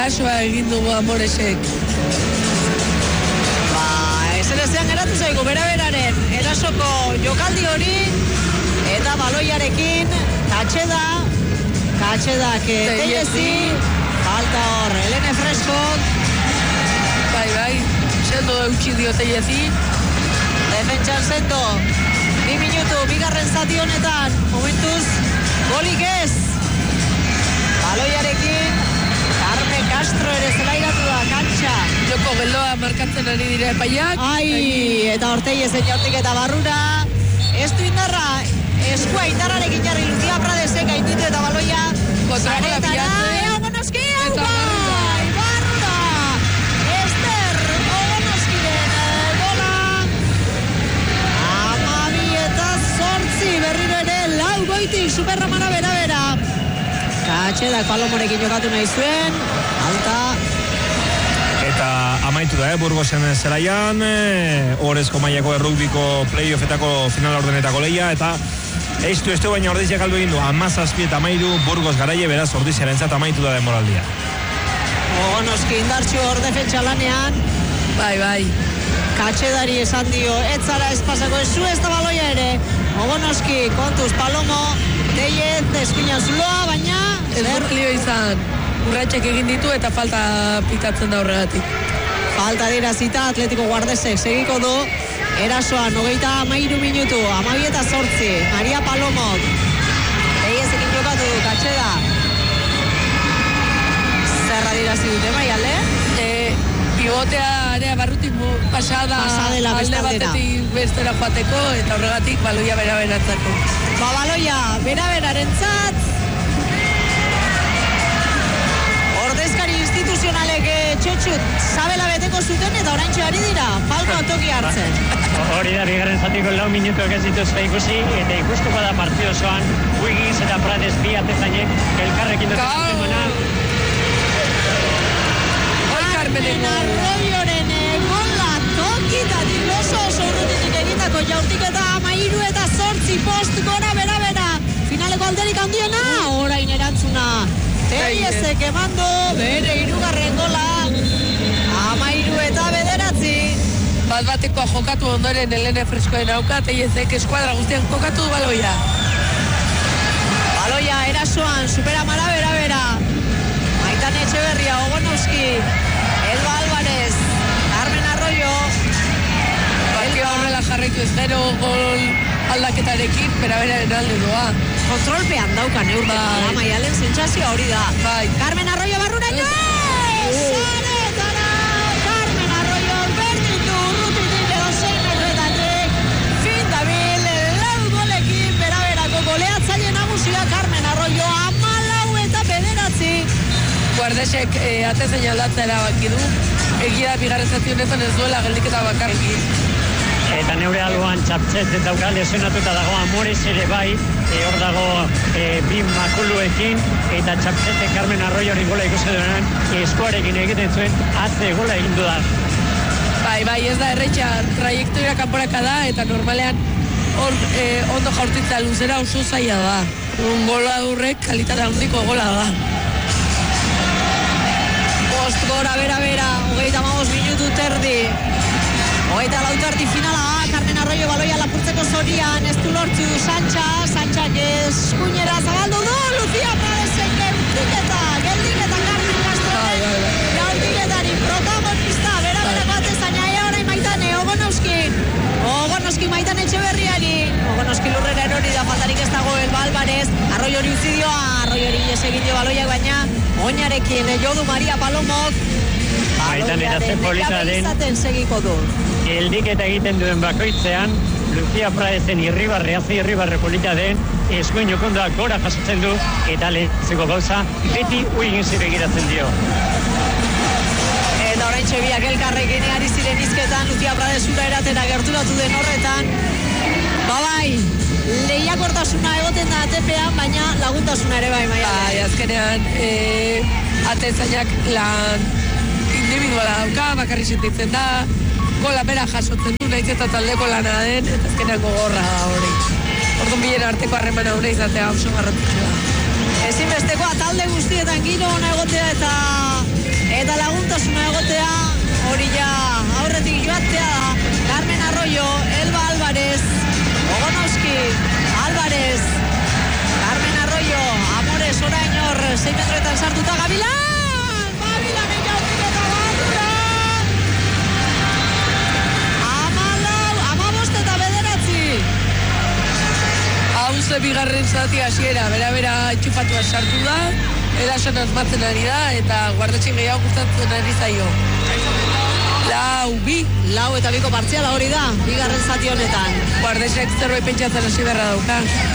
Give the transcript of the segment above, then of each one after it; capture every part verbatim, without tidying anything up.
erasoa egin dugu Amoresek. Ba, ezen ezean geratu zaigu, bera-beraren erasoko jokaldi hori, eta baloiarekin, katxeda, katxeda, keteiezi, falta hor, Helene Freskok. Bai, bai, sendo eutxi dio teiezi. Defentsan sendo, bi minutu, bigarren zati honetan, momentuz, golik ez. Baloiarekin, Carme Castro ere zelairatu da, kantxa. Joko geldoa markatzen ari dira epaiak. Ai, eta Ortei ezen jortik eta barrura. Ez du indarra, eskua indarrarekin jarri Lucia Pradesek gainditu eta baloia. Zaretara, ea Ogonoski, hau bai, barrura. Ester Ogonoskiren gola. Amabi eta zortzi berriro ere lau goitik Superramara bera-bera. Katxedak Palomorekin jokatu nahi zuen, alta. Eta amaitu da, eh, Burgosen zelaian, eh, Orezko mailako errugbiko playoffetako final ordenetako leia, eta eistu estu baina ordiziak aldo egin du, amazazpi eta amairu Burgos garaie, beraz ordiziaren zat amaitu da denboraldia. Ogonoski indartxu hor defentsa lanean. Bai, bai. Katxedari esan dio, ez zara ez pasako ezu ez da baloia ere. Ogonoski, kontuz, Palomo, Teiez, espinan zuloa, baina... Ez burlio izan, urratxek egin ditu eta falta pitatzen da horregatik. Falta dira zita, Atletico Guardesek segiko du, erasoan, hogeita amairu minutu, amabi eta zortzi, Maria Palomok, Teiezekin jokatu du, Katxeda. Zerra dira zidute, maiale? Eh, pivotea area barrutik pasada Pasadela alde bestaldera. batetik bestera joateko eta horregatik baloia bera-beratzako. Ba, baloia bera-berarentzat. Ordezkari instituzionalek txotxut sabela beteko zuten eta oraintxe ari dira, palma toki hartzen. Hori da, bigarren zatiko lau minutuak ez dituzte ikusi, eta ikustuko da partido osoan, Wiggins eta Prades bi atezainek elkarrekin dut zuzimena. Carmen Arroyoren gola tokitatik oso oso urrutitik egindako jaurtiketa amairu eta zortzi post gora bera-bera. Finaleko alderik handiena, orain erantzuna. Teiezek emandu, bere hirugarren gola, amairu eta bederatzi. Bat batekoa jokatu ondoren Helene Freskoen auka, Teiezek eskuadra guztian jokatu du baloia. Baloia erasoan, Superamara bera-bera. Maitan Etxeberria, Ogonoski, Elba Álvarez, Carmen Arroyo. Bakio horrela jarraitu ez gero gol aldaketarekin, bera-beraren alde doa. Kontrolpean daukan eurten, bai. Maialen sentsazioa hori da. Bai. Carmen Arroyo barruraino! Zaretara! Carmen Arroyo berditu urrutitik edo zein horretatik. Fin dabil, lau golekin bera-berako goleatzaile nagusia Carmen Arroyo, amalau eta bederatzi. Guardesek eh, atezein aldatzea erabaki du. Egia bigarren zati honetan ez duela geldiketa bakarrik. Eta neure alboan txaptzet dauka lesionatuta dago Amores ere bai, e, hor dago e, bi makuluekin, eta txaptzete Carmen Arroyori gola ikusi duenan, eskuarekin egiten zuen, atze gola egin du da. Bai, bai, ez da erretxa, trajektoria kanporaka da, eta normalean hor eh, ondo jaurtitza luzera oso zaila da. Un gola durrek kalitate handiko gola da. Post gora bera-bera, hogeita hamabost minutu terdi. Hogeita lautardi finala, Carmen Arroyo baloia lapurtzeko zorian, ez du lortzu Santxa, Santxa eskuinera zabaldu du, Lucia Pradesek geldiketa, geldiketa Carmen Castro, geldiketari protagonista, bera-berako atezaina, ea orain Maitane, Ogonoski, Ogonoski Maitane Etxeberriari, Ogonoski lurrera erori da, faltarik ez dago Elba Álvarez, Arroyori utzi dio, Arroyori esegin dio baloiak baina, oinarekin, jodu Maria Palomok, Maitane eratze polita den, segiko du. geldiketa egiten duen bakoitzean, Lucia Pradesen irribarre, hazi irribarre polita den, eskuin jokondoa gora jasotzen du, eta lehentzeko gauza, beti Wigginsi begiratzen dio. Eta orain txebiak elkarrekin ari ziren izketan, Lucia Pradesura eratera gerturatu den horretan. Babai, lehiakortasuna egoten da atepean, baina laguntasuna ere bai, maia. Bai, azkenean, eh, atezainak lan individuala dauka, bakarri sentitzen da, gola bera jasotzen du, nahiz eta taldeko lana den, eta azkenean gogorra da hori. Orduan bilen arteko harremana hori izatea oso garrantzitsua da. Ezinbestekoa talde guztietan giro ona egotea eta eta laguntasuna egotea, hori ja aurretik joatzea da. Carmen Arroyo, Elba Álvarez, Ogonowski, Álvarez, Carmen Arroyo, Amores, orain hor, sei metroetan sartuta Gabilan! Gabilan ega urtiketa batura! Amalau, amabost eta bederatzi! Hauze bigarren zati hasiera, bera-bera etxupatua sartu da, erason asmatzen ari da, eta guardetxin gehiago gustatzen ari zaio. Lau, bi. Lau eta biko partziala hori da, bigarren zati honetan. Guardetxek zerbait pentsatzen hasi beharra dauka.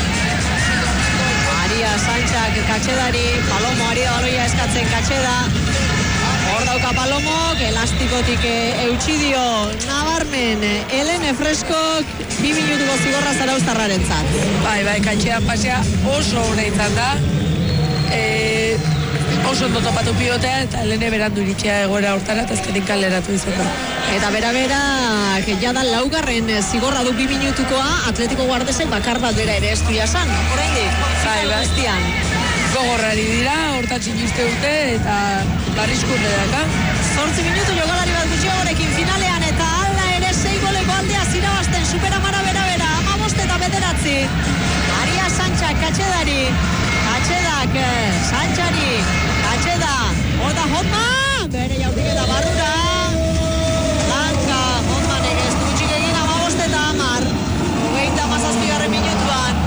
Maria Santxak katxedari, Palomo ari da baloia eskatzen katxeda. Hor dauka Palomok, elastikotik eutxi dio nabarmen Elene Freskok bi minutuko zigorra zarauztarraren zat. Bai, bai, katxean pasea oso hona izan da. E, oso ondo topatu pilotea eta Elene berandu iritxea egoera hortara eta azkenik kaleratu izan da. Eta bera-bera, jadan laugarren zigorra du bi minutukoa, Atletico Guardesek bakar bat bera ere estu jasan. Horrendik, bai, bai. Gogorrari dira, hortatzen juzte urte eta barrizkurre daka. Zortzi minutu jogalari bat gutxiagorekin finalean eta alda ere sei goleko aldea zirabazten superamara bera-bera, amabost eta bederatzi. Maria Santxak katxedari, katxedak Santxari, katxeda, hor da Hotman, bere jautik eta barrura. Lanka, Hotmanek ez dutxik egin amabost eta amar, hogeita mazazpigarren minutuan.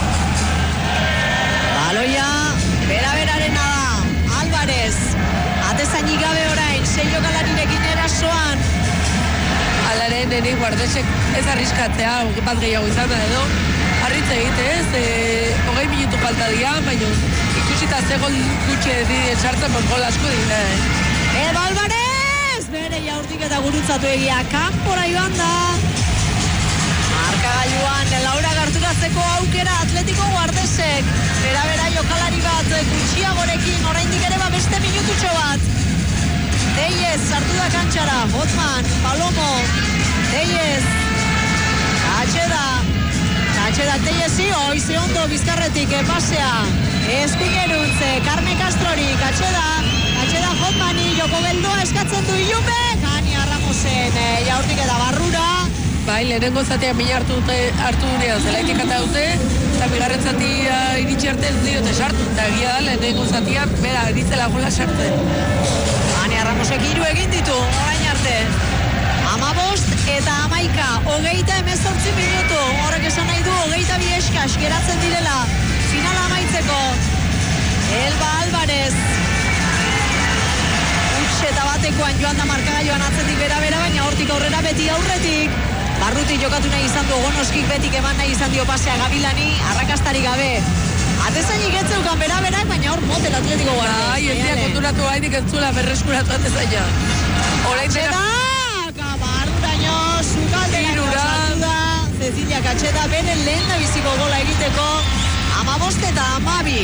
Baloia, bera-berarena da, Álvarez, atezainik gabe orain, sei jokalarirekin erasoan. Alaren ere guardesek ez arriskatzea, bat gehiago izan da edo, harritze egite ez, e, hogei minutu falta dira, baina ikusita ze gol gutxe diden sartzen, bos gol asko dira. Eba Álvarez, bere jaurtik eta gurutzatu egia, kanpora iban da. Markagailuan, Laura gerturatzeko aukera Atletico Guardesek. Bera-bera jokalari bat gutxiagorekin, oraindik ere ba beste minututxo bat. Tellez, sartu da kantxara, Hotman, Palomo, Tellez, Katxeda, Katxeda Tellezi, oize ondo bizkarretik pasea, Eskuineruntze, Carme Castrori, Katxeda, Katxeda Hotmani, joko beldua eskatzen du Ilunbe, Kani Arramosen, jaurtik eta barrura. Bai, lehenengo zatea mina hartu dute, hartu dunean, zelaitik eta dute, eta bigarren zatia iritsi arte ez diote sartu, eta egia da lehenengo zatia, bera, eritzela gola sartzen. Ani Arramosek hiru egin ditu, orain arte. Amabost eta amaika, hogeita emezortzi minutu, horrek esan nahi du, hogeita bi eskas, geratzen direla, finala amaitzeko. Elba Álvarez. Utx eta batekoan joan da markagailuan atzetik bera-bera, baina hortik aurrera beti aurretik. Barruti jokatu nahi izan du, Ogonoskik betik eman nahi izan dio pasea Gabilani, arrakastari gabe. Atezainik ez zeukan bera-berak, baina hor motel Atletico Guardez. Ai, ez dira konturatu hainik ez zuela berreskuratu atezaina. Katxeda, barruraino, zukalderaino sartu da. Cecilia Katxeda, bere lehen da biziko gola egiteko, amabost eta amabi.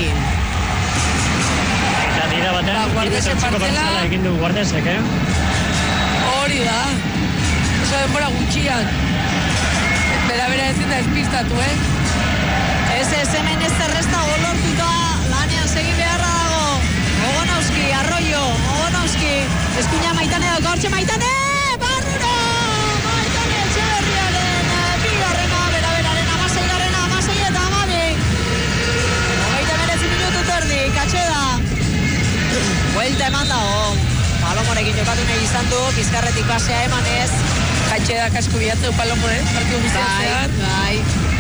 Eta dira batean, Guardesen partzela egin du Guardesek, eh? Hori da. Oso denbora gutxian. Bera-bera ezin da espistatu, eh? Ez ez hemen ez zerrezta golortuta, lanean segin beharra dago. Ogonowski, Arroyo, Ogonowski, eskuina Maitane dauka hortxe Maitane! Barrura! Maitane Etxeberriaren bigarrena, bera-beraren amaseigarrena, amasei eta amabi. Hogeita meretzi minutu terdi, Katxeda. Buelta eman dago. Palomorekin jokatu nahi izan du, bizkarretik pasea emanez. Katxeda kasko bilatzeu Palomo, eh? Partidu guztiatzean. Bai,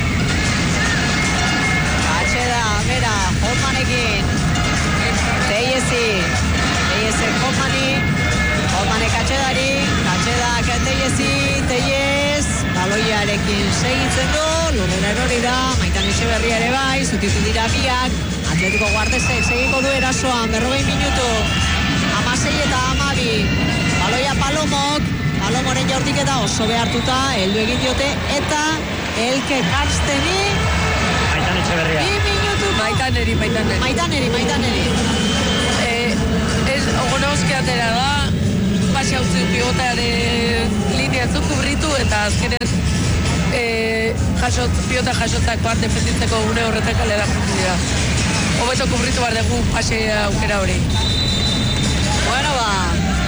bai. Katxeda, bera, Hotmanekin. Tellezi. Tellezi Hotmani. Hotmane Katxedari. Katxedak Tellezi. Tellez. Baloiarekin segitzen du. Lurrera erori da. Maitane Etxeberria ere bai. Zutitu dira biak. Atletico Guardesek segiko du erasoan. Berrogei minutu. Amasei eta amabi. Baloia Palomok. Palomoren jaurtik eta oso behartuta. Heldu egin diote. Eta Elke Karsteni. Maitane Etxeberria. Bi minutu. Maitaneri, maitaneri. Maitaneri, maitaneri. Eh, ez Ogonowski atera da. Pasi hau zu pivotearen linea zu kubritu eta azkenen eh, jasot, pivota jasotzakoan defenditzeko gune horretak kalera puntu dira. Hobeto kubritu behar dugu pasi aukera hori. Bueno, ba,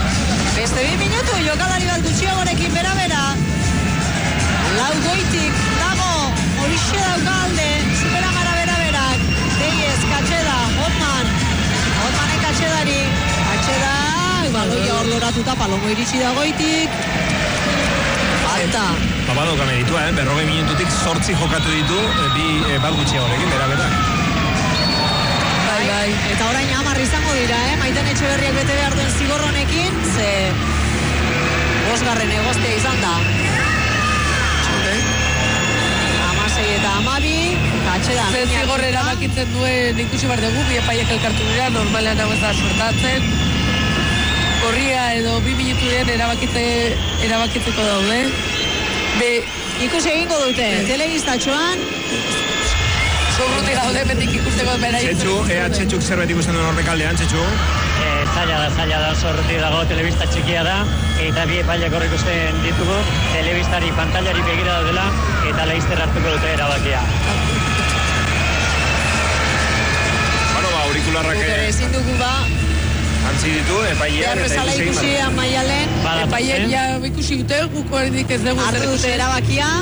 Beste bi minutu, jokalari bat gutxiagorekin bera-bera. Lau goitik dago, horixe dauka alde, Superamara bera-berak. Tellez, Katxeda, Hotman. Hotmanek Katxedari. Katxeda, baloia hor loratuta, Palomo iritsi da goitik. Falta. Babado kame ditu, eh? berrogei minututik zortzi jokatu ditu, bi e, bat gutxiagorekin, bera-berak. Bai, bai. Eta orain hamar izango dira, eh? Maiten Etxeberriak bete behar duen zigorronekin, ze bosgarren egoztea izan da. Hamasei eta hamabi, Katxeda. Zer zigor erabakitzen duen ikusi behar dugu, bi epaiek elkartu dira, normalean hau ez da suertatzen. Korria edo bi minuturen erabakitze, erabakitzeko daude. Be, ikusi egingo dute, telebistatxoan. Sobruti gaude, betik ikusteko bera izan. Txetxu, ea Txetxuk zerbait ikusten duen horrekaldean, Txetxu? E, zaila da, zaila da, zorruti dago, telebista txikia da, eta bi epaiak hor ikusten ditugu, telebistari, pantailari begira daudela, eta leizter hartuko dute erabakia. Bueno, ba, aurikularrak ezin dugu ba, antzi ditu, epaileak, eta ikusi egin. ikusi Amaialen, Epaiek ja ikusi dute, guk horretik ez dugu hartu dute erabakia.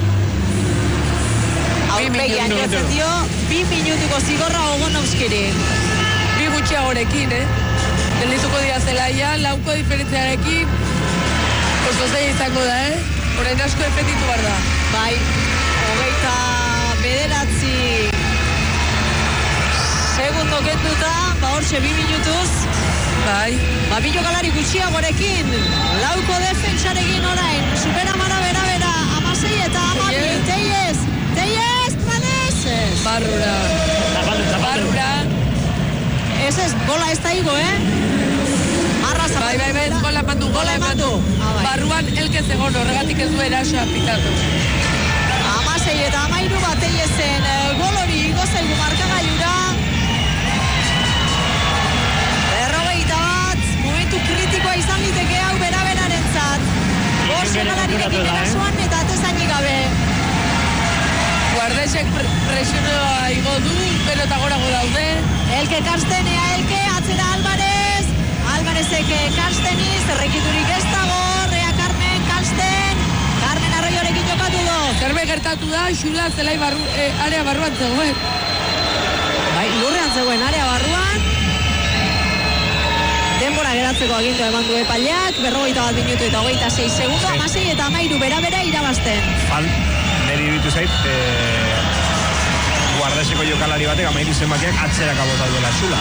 Aurpegian jatzen dio, bi minutuko zigorra Ogonovskiri. Bi gutxiagorekin, eh? Geldituko dira zelaia, lauko diferentziarekin, oso zein izango da, eh? Horein asko defenditu behar da. Bai, hogeita bederatzi segundo kenduta, ba hortxe bi minutuz. Bai. Ba bi jokalari gutxiagorekin, lauko defentsarekin orain, Superamara bera-bera, amasei eta amabi, Tellez, Tellez, Tradez. Barrura. Zapaldu, zapaldu. Barrura. Ez ez, gola ez da higo, eh? Marra zapaldu. Bai, bai, bai, gola emandu, gola emandu. Ah, bai. Barruan elkez egon, horregatik ez du erasoa pitatu. Amasei eta amairu bat Tellezen gol hori igo zaigu markagailura. Berrogeita bat, momentu kritikoa izan liteke hau bera-berarentzat. Bost jokalarirekin erasoan eta atezainik gabe. Guardesek presionoa igo du, pero eta gorago daude. Elke Karsten, ea Elke, atzera Alvarez. Alvarezek Karsteni, zerrekiturik ez dago, Rea Carmen, Karsten. Carmen Arroiorekin jokatu du. Zerbait gertatu da, Xula zelai barru, eh, area barruan zegoen. Bai, lurrean zegoen area barruan. Denbora geratzeko agindu eman du epaileak, berrogeita bat minutu eta hogeita sei segundo, amasei eta amairu bera-bera irabazten. Fal, niri ditu zait, e, guardeseko jokalari batek, amairu zenbakiak atzeraka bota duela Xula.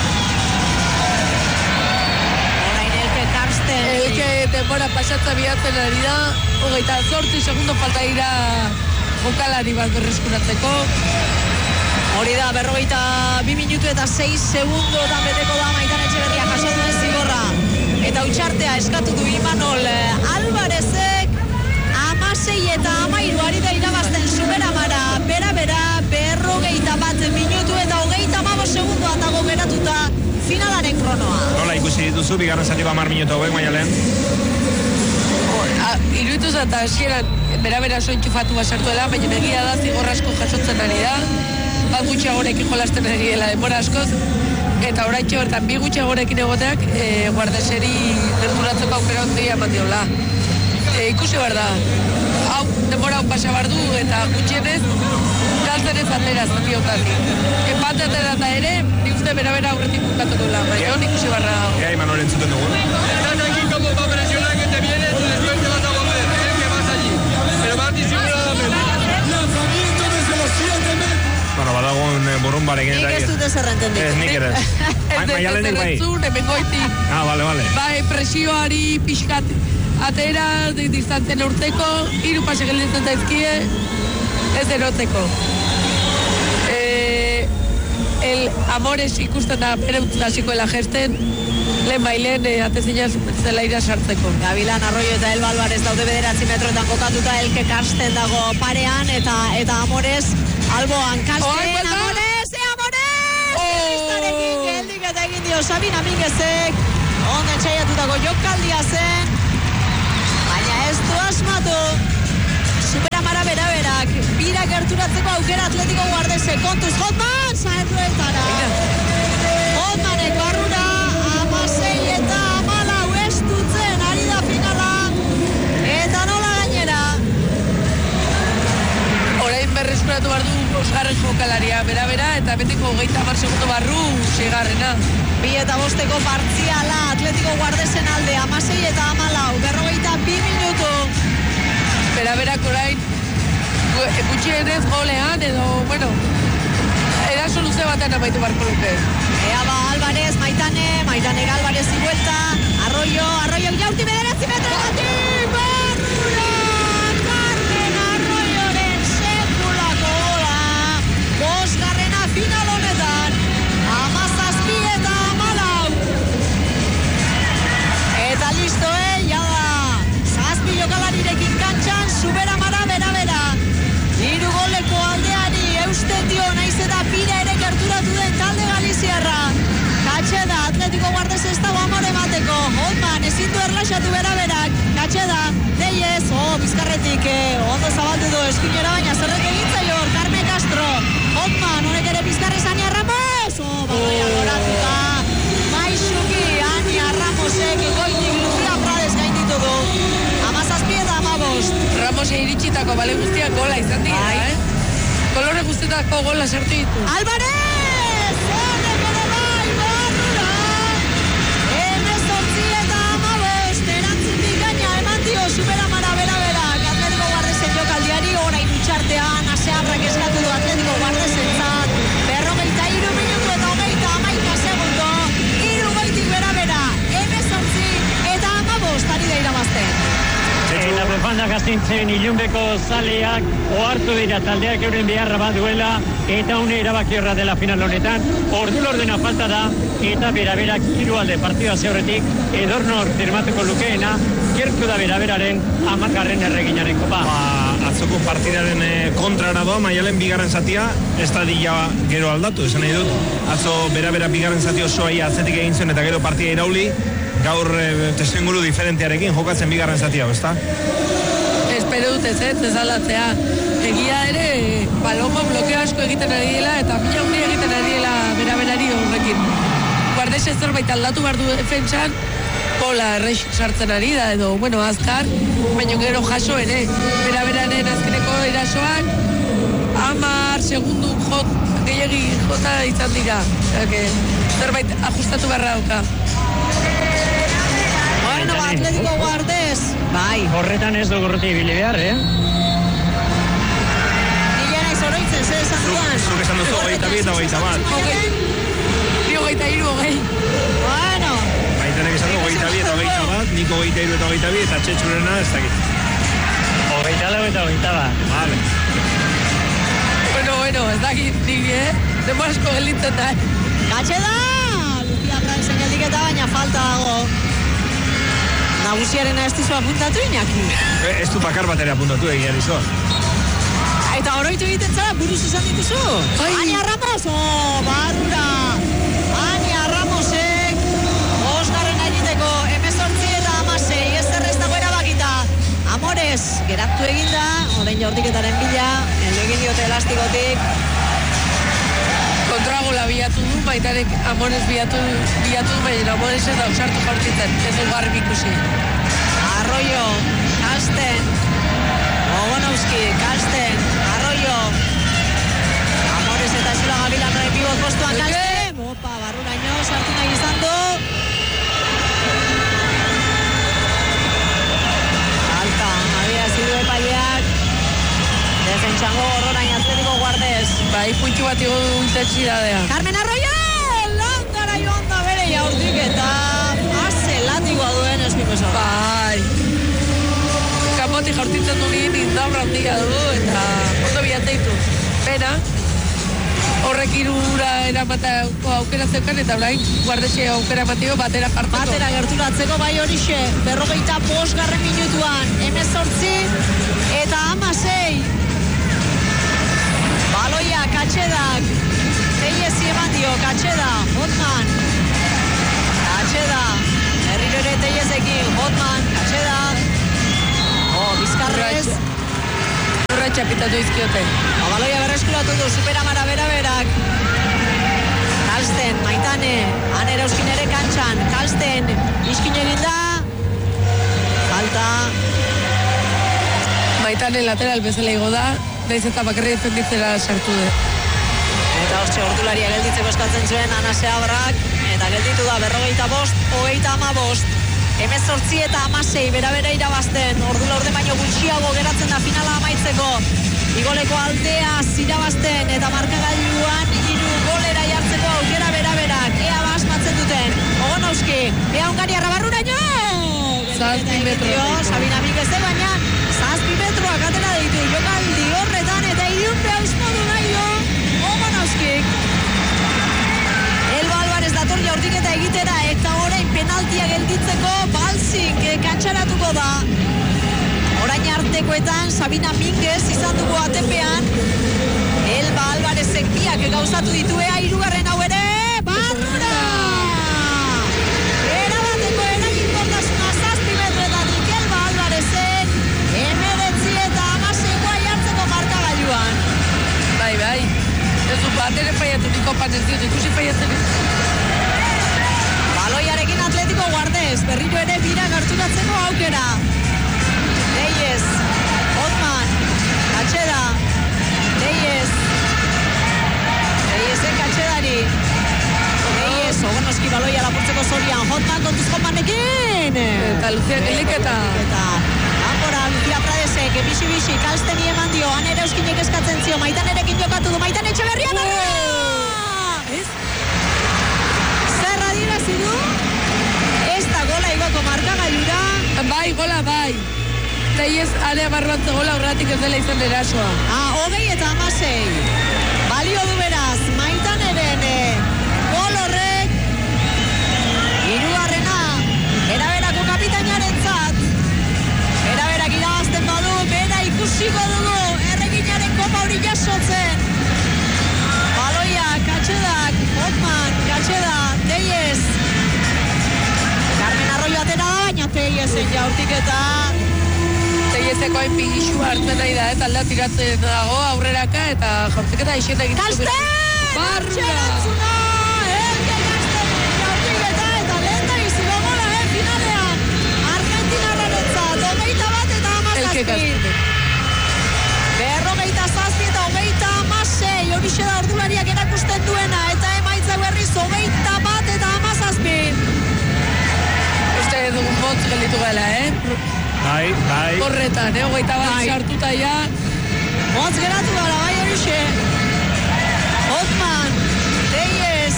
Orain Elke Karsten. Elke denbora pasatza bihatzen ari da, hogeita zortzi segundo falta dira jokalari bat berreskuratzeko. Hori da, berrogeita bi minutu eta sei segundotan beteko da Maitan Etxeberria jasatu den zigorra. Eta utxartea eskatu du Imanol Alvarezek, amasei eta amairu ari da irabazten Superamara, bera-bera, berrogeita bat minutu eta hogeita hamabost segundoa dago geratuta finalaren kronoa. Nola ikusi dituzu, bigarren zati bamar minutu hauek, Maialen? Iruituz eta hasieran bera-bera sointxufatu basartuela, baina egia da zigorra asko jasotzen ari da. Bat gutxiagorekin jolasten ari dela denbora askoz, eta oraintxe bertan bi gutxiagorekin egoteak e, guardeseri gerturatzeko aukera ondia eman diola. E, ikusi behar da, hau denbora hau pasa behar du, eta gutxienez galtzen ez atera zatiotatik. Empate atera eta ere, ni uste bera-bera aurretik bukatu duela, baina hon ikusi behar da. Ea, Imanol entzuten dugu. Estás aquí como para presionar que te vienes y después te vas a volver, crees que vas allí, pero vas disimuladamente. Lanzamiento desde los siete metros. Bueno, badagoen burrun barekin Nik ez dute zerrenten Ez, nik ere. Ez Maialenik bai. zerrentzun, hemen goitik. Ah, bale, bale. Bai, presioari pixkat atera, distantzen urteko, hiru pase gelditzen daizkie, ez erotzeko. Eh, el Amores ikusten da bere utzasikoela gesten, lehen bailen eh, atezina zelaira sartzeko. Gabilan Arroyo eta Elba Alvarez daude bederatzi metroetan kokatuta, Elke Karsten dago parean, eta eta Amores alboan. Karsten, Amores, e Amores! Telebistarekin geldik eta egin dio Sabina Mingezek, onden txaiatutako jokaldia zen, baina ez du asmatu. Superamara bera-berak, bira gerturatzeko aukera Atletiko Guardese, kontuz Hotman, zaentruetara. Hotmanek barrura, amasei eta amalau estutzen, ari da gerturatu behar du bosgarren jokalaria, bera-bera, eta betiko hogeita hamar segundo barru seigarrena. Bi eta bosteko partziala Atletico Guardesen alde, amasei eta amalau, berrogeita bi minutu. Bera-berak orain, gutxienez golean, edo, bueno, eraso luze batean amaitu barko luke. Ea ba, Álvarez, Maitane, Maitane Álvarez iguelta, Arroyo, Arroyo jaurti bederatzi metrogatik, barrura, Carmen Arroyoren sekulako gola, bosgarrena final honetan, amazazpi eta amalau. Eta listo, eh, jada, zazpi jokalarirekin kantxan, Zubera Mara bera-bera, hiru goleko aldeari eusten dio, naiz eta bira ere gerturatu den talde galiziarra. Katxe da, Atletico Guardes ez dago amore bateko. Hotman, ezin du erlaxatu bera-berak. Katxe da, Deiez, oh, bizkarretik, eh, ondo zabaldu du eskuinera, baina zerrek egintzaio, Carme Castro. Hotman, honek ere bizkarrez, Ania Ramos. Oh, baloia goratuta. Maixuki, Ania Ramosek, goitik Lucia Prades gainditu du. Amazazpi eta amabost. Ramos iritsitako bale guztiak gola izan dira, Ai. eh? Kolore guztietako gola sartu ditu. Alvarez! Horreko da bai, barrura! Hemezortzi eta amabost, erantzutik gaina eman dio Zubera Mara bera-bera. Atletico Guardesen jokaldiari, orain utxartean, asearrak eskatu du Atletico Guardesen zat. Berrogeita hiru minutu eta hogeita hamaika segundo. Hiru goitik bera-bera, hemezortzi eta amabost ari da irabazten. Eta bufanda Gaztintzen ilunbeko zaleak ohartu dira taldeak euren beharra baduela eta une erabakiorra dela final honetan. Ordu ordena falta da eta bera-berak hiru alde partida zeurretik edornor firmatuko lukeena gertu da bera-beraren hamargarren erreginaren kopa. Ba, atzoko partidaren kontrara doa, Maialen bigarren zatia, ez da dila gero aldatu, esan nahi dut. Atzo bera-bera bigarren zati osoa atzetik egin zuen eta gero partida irauli. Gaur e, testuinguru diferentearekin jokatzen bigarren zati hau, ezta? Espero dut ez, ez aldatzea. Egia ere, Paloma blokeo asko egiten ari dela eta pila hundi egiten ari dela bera-berari horrekin. Guardes ez zerbait aldatu behar du defentsan, kola errex sartzen ari da edo, bueno, azkar, baina gero jaso ere. Bera-beraren azkeneko erasoak, hamar segundu jot, gehiagi jota izan dira. Eke, zerbait ajustatu beharra dauka. Bueno, ba, Atletico Guardes. Bai. Horretan ez dugu urruti ibili behar, eh? Nila naiz oroitzen, zer esan duan. Zuk esan duzu, hogeita bi eta hogeita bat. Ni hogeita hiru, hogei. Bueno. Maitenek esan du, hogeita bi eta hogeita bat, nik hogeita hiru eta hogeita bi, eta txetxurena ez dakit. Hogeita lau eta hogeita bat. Vale. Bueno, bueno, ez dakit nik, eh? Demorasko gelitzen da, eh? Katxe da! Lucia Pradesen geldiketa, baina falta dago. Nagusiaren ez dizu apuntatu Iñaki. E, ez du bakar batera apuntatu egian izo. Eta oroitu egiten zara, buruz esan dituzu. Ania Ramos, oh, barrura. Ania Ramosek, osgarren egiteko, hemezortzi eta hamasei, ez zerrez dago erabakita. Amores, geratu eginda, orain jaurtiketaren bila, endo egin diote elastikotik. Kontragola bilatu du, Maitarek Amores bilatu, bilatu du, baina Amores ez da usartu jaurtitzen, ez du garbi ikusi. Arroyo, Kasten, Ogonowski, Kasten, Arroyo, Amores eta Zula Gabilan noen pibot postuan Kasten, opa, barruraino, sartu nahi izan du. Alta, abia zidu epaileak, defentsango horrorain Atletico Guardes. Bai, puntxu bat igo du intensidadea. Carmen Arroyo, landara joan da bere jaurtik eta ase latigoa duen espikoso. Bai. Kapoti jaurtitzen du nien indaurra handia du eta ondo bilateitu. Pena, horrek irura eramatako aukera zeukan eta blain Guardese aukera matio batera jartako. Batera gerturatzeko bai horixe, berrogeita bosgarren minutuan, hemezortzi eta hamasei. Baloia, Katxedak, Teiezi eman dio, Katxeda, Hotman, Katxeda, herriro ere Teiezekin, Hotman, Katxeda, oh, Bizkarrez, Urra txapitatu izkiote. baloia berreskuratu du, Superamara bera-berak, Kalsten, Maitane, Aner Euskin ere kantxan, Kalsten, iskin egin da, falta, Maitane lateral bezala igo da, Naiz eta bakarri defenditzera sartu du. Eta hortxe ordularia gelditzeko eskatzen zuen Anase Abrak, eta gelditu da berrogeita bost, hogeita ama bost. Hemezortzi eta amasei, bera-bera irabazten, ordu laurde baino gutxiago geratzen da finala amaitzeko. Igoleko aldea zirabazten eta markagailuan hiru golera jartzeko aukera bera-berak. Ea basmatzen duten, Ogonauski, ea Hungariarra barruraino! Zazpi metro. Sabina Mikeze, baina zazpi metroak atera ditu jokaldi horretan eta irunpe hausmodu nahi Ogonauskik. Elba Alvarez dator jaurtiketa egitera eta orain penaltia gelditzeko Balzik kantxaratuko da. Orain artekoetan Sabina Minguez izan dugu atepean. Elba Alvarezek biak gauzatu ditu ea hirugarren hau ere. Barrura! Erabateko eraginkortasuna zazpi metroetatik Elba Alvarezek hemeretzi eta hamaseikoa jartzeko markagailuan. Bai, bai. Ez du bat ere faiatu niko panezio, ikusi faiatzen. Baloiarekin Atletico Guardez, berriro ere bira garturatzeko aukera. Leyes, Otman, Katxeda, Leyes, Leyesen Katxedari, Leyes, Ogonoski baloia lapurtzeko zorian, Hotman kontuz Hotmanekin! Eta Lucia Geliketa. Eta Ampora, Lucia Pradesek, bixi-bixi, kalsteni eman dio, Anere Euskinek eskatzen zio, Maitan erekin jokatu du, Maitan Etxeberria barra! Ez? Zerra dirazi du? Ez da gola igoko markagailura. Bai, gola, bai. Eta iez, area barruan zegoela aurratik ez dela izan erasoa. Ah, hogei eta amasei. Balio du beraz, Maitan eren gol horrek. Hirugarrena, eraberako kapitainaren zat. Eraberak irabazten badu, bera ikusiko dugu, erreginaren kopa hori jasotzen. Baloia, Katxedak, Hotman, Katxeda, Teiez. Carmen Arroyo atera da, baina Teiezen jaurtiketa. Teiezeko hain pigixua hartzen nahi da, eta aldea tiratzen dago aurreraka, eta jaurtiketa aixeta egiten. Kalsten! Barrura! Elke Kalsten jaurtiketa, eta lehen da iziko gola, eh, finalean. Argentinarrarentzat, hogeita bat eta Elke hamazazpi. Kalsten. Berrogeita zazpi eta hogeita hamasei, horixe da ordulariak erakusten duena, eta emaitza berriz hogeita bat eta hamazazpi. Uste dugun motz gelditu gala, eh? Bai, bai. Horretan, eh? Hogeita bat Bai. sartuta ja. Motz geratu gara, bai horixe. Hotman, Teiez.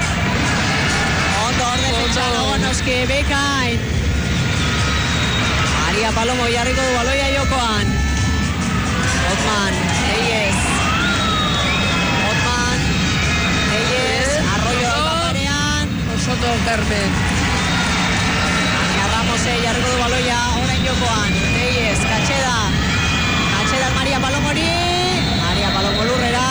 Ondo hor defentsan Ogonoski, bekain. Maria Palomo jarriko du baloia jokoan. Hotman, Teiez. Hotman, Teiez, Arroyo albaparean. Osoto Carmen. Ramose jarriko du baloia, orain jokoan. Teiez, Katxeda. Katxeda Maria Palomori. Maria Palomo lurrera.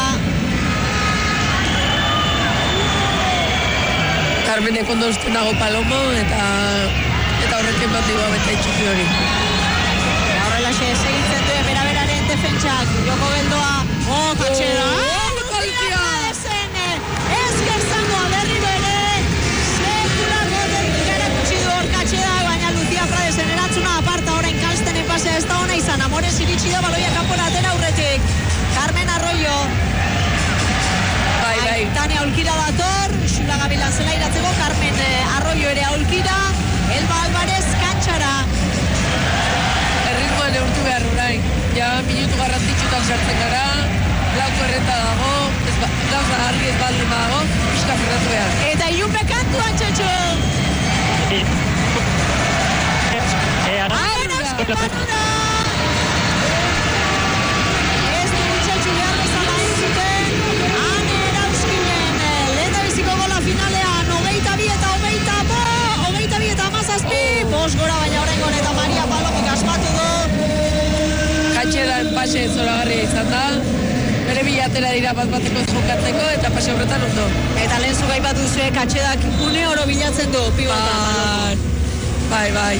Carmenek ondo uste nago Palomo, eta eta horrekin bat digoa beta itxuki hori. Eta horrela xe, segitzen duen bera-beraren defentsak. Joko geldoa. Oh, Katxeda. Oh, Kalkia! Ez gerzangoa berriro ere. Sekulako teknika erakutsi du hor Katxeda, baina Lucia Pradesen erantzuna aparta orain Kalstenen pasea ez da ona izan. Amores iritsi da baloia kanpora atera aurretik. Carmen Arroyo. Bai, bai. Tania Aulkira dator, Xula Gabilan zela iratzeko, Carmen Arroyo ere Aulkira, Elba Alvarez kantxara. Erritmoa neurtu behar orain. Ja, minutu garrantzitsutan sartzen gara, lauko errenta dago, ez ba, gauza argi ez baldin dago, pixka ferratu behar. Eta ilunpe kantuan, Txetxo! Aberazki barrura! Ez dugu Txetxo behar bezala entzuten, Ane Erauskinen, lehen da biziko gola finalean, hogeita bi eta hogeita bo, hogeita bi eta hamazazpi, bos gora baina orain gora eta Maria Palomo asmatu du. Katxedan pase zoragarria izan da, bere bilatera dira bat bateko jokatzeko, eta pase horretan ondo. Eta lehen zugai bat duzue, Katxedak une oro bilatzen du, pibota. Bai, bai.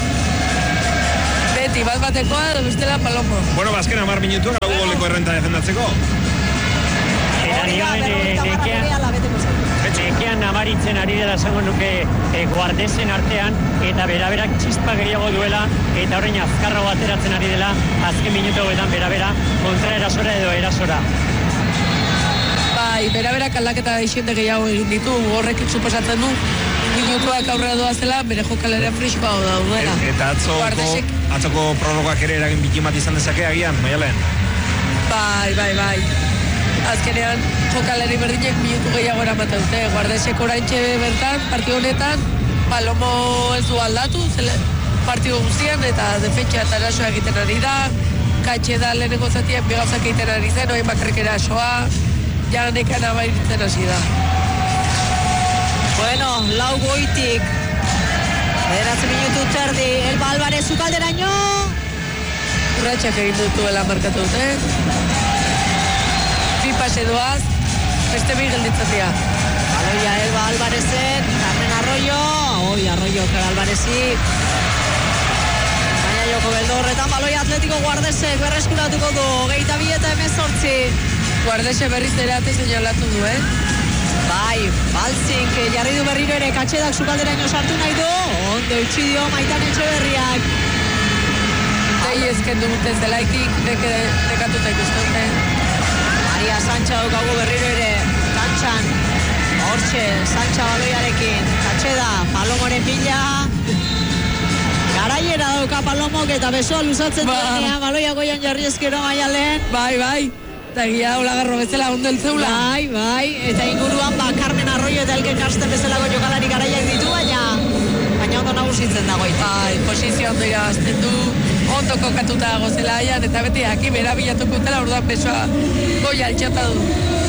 Beti, bat batekoa, edo bestela Palomo. Bueno, bazken amar minutuak, hau goleko errenta defendatzeko. Eta nioen nekean, nekean nabaritzen ari dela esango nuke e, guardesen artean, eta beraberak txispa gehiago duela, eta horrein azkarrago ateratzen ari dela, azken minutu hauetan berabera kontra erasora edo erasora. Bai, beraberak aldaketa isiende gehiago egin ditu, horrek suposatzen du, minutuak aurrera doazela, bere jokalera friskoa daudela. E, eta atzoko, Guardesek... atzoko prorrogak ere eragin bikimat izan dezake agian, Maialen? Bai, bai, bai. Azkenean, jokaleri berdinek minutu gehiago eramaten dute. Guardesek oraintxe bertan, partio honetan, Palomo ez du aldatu, zele, partio guztian, eta defentsa eta erasoa egiten ari da, katxe da lehenengo zatien bigauzak egiten ari zen, oin bakarrik erasoa, janekan abairitzen hasi da. Bueno, lau goitik, bederatzi minutu terdi, Elba Alvarez ukalderaino. Urratxak egin dutuela markatu dute. Bi pase doaz, beste bi gelditzatia. Baloia Elba Alvarezen, Carmen Arroyo, oi Arroyo, Kara Alvarezi. Baina joko beldo horretan, baloia Atletiko Guardesek berreskuratuko du, geita bi eta emezortzi. Guardese berriz ere ate seinalatu du, eh? Bai, Baltzink jarri du berriro ere katxedak sukalderaino sartu nahi du, ondo utzi dio Maitan Etxeberriak. Dei ezken dute zelaitik, deke, dekatuta ikusten. Maria Santxa daukagu berriro ere, kantxan, hortxe, Santxa baloiarekin, katxeda, Palomoren bila, garaiera dauka Palomok eta besoa luzatzen ba. duenean, baloia goian jarri ezkero Maialen. Bai, bai, eta egia olagarro bezala ondo eltzeula. Bai, bai, eta inguruan ba, Carmen Arroyo eta Elke Karsten bezalako jokalari garaiak ditu, baina baina ondo nagusitzen dago. Bai, posizio ondo irabazten du, ondo kokatuta dago zelaian, eta beti haki bera bilatuko dela, orduan besoa goia altxata du.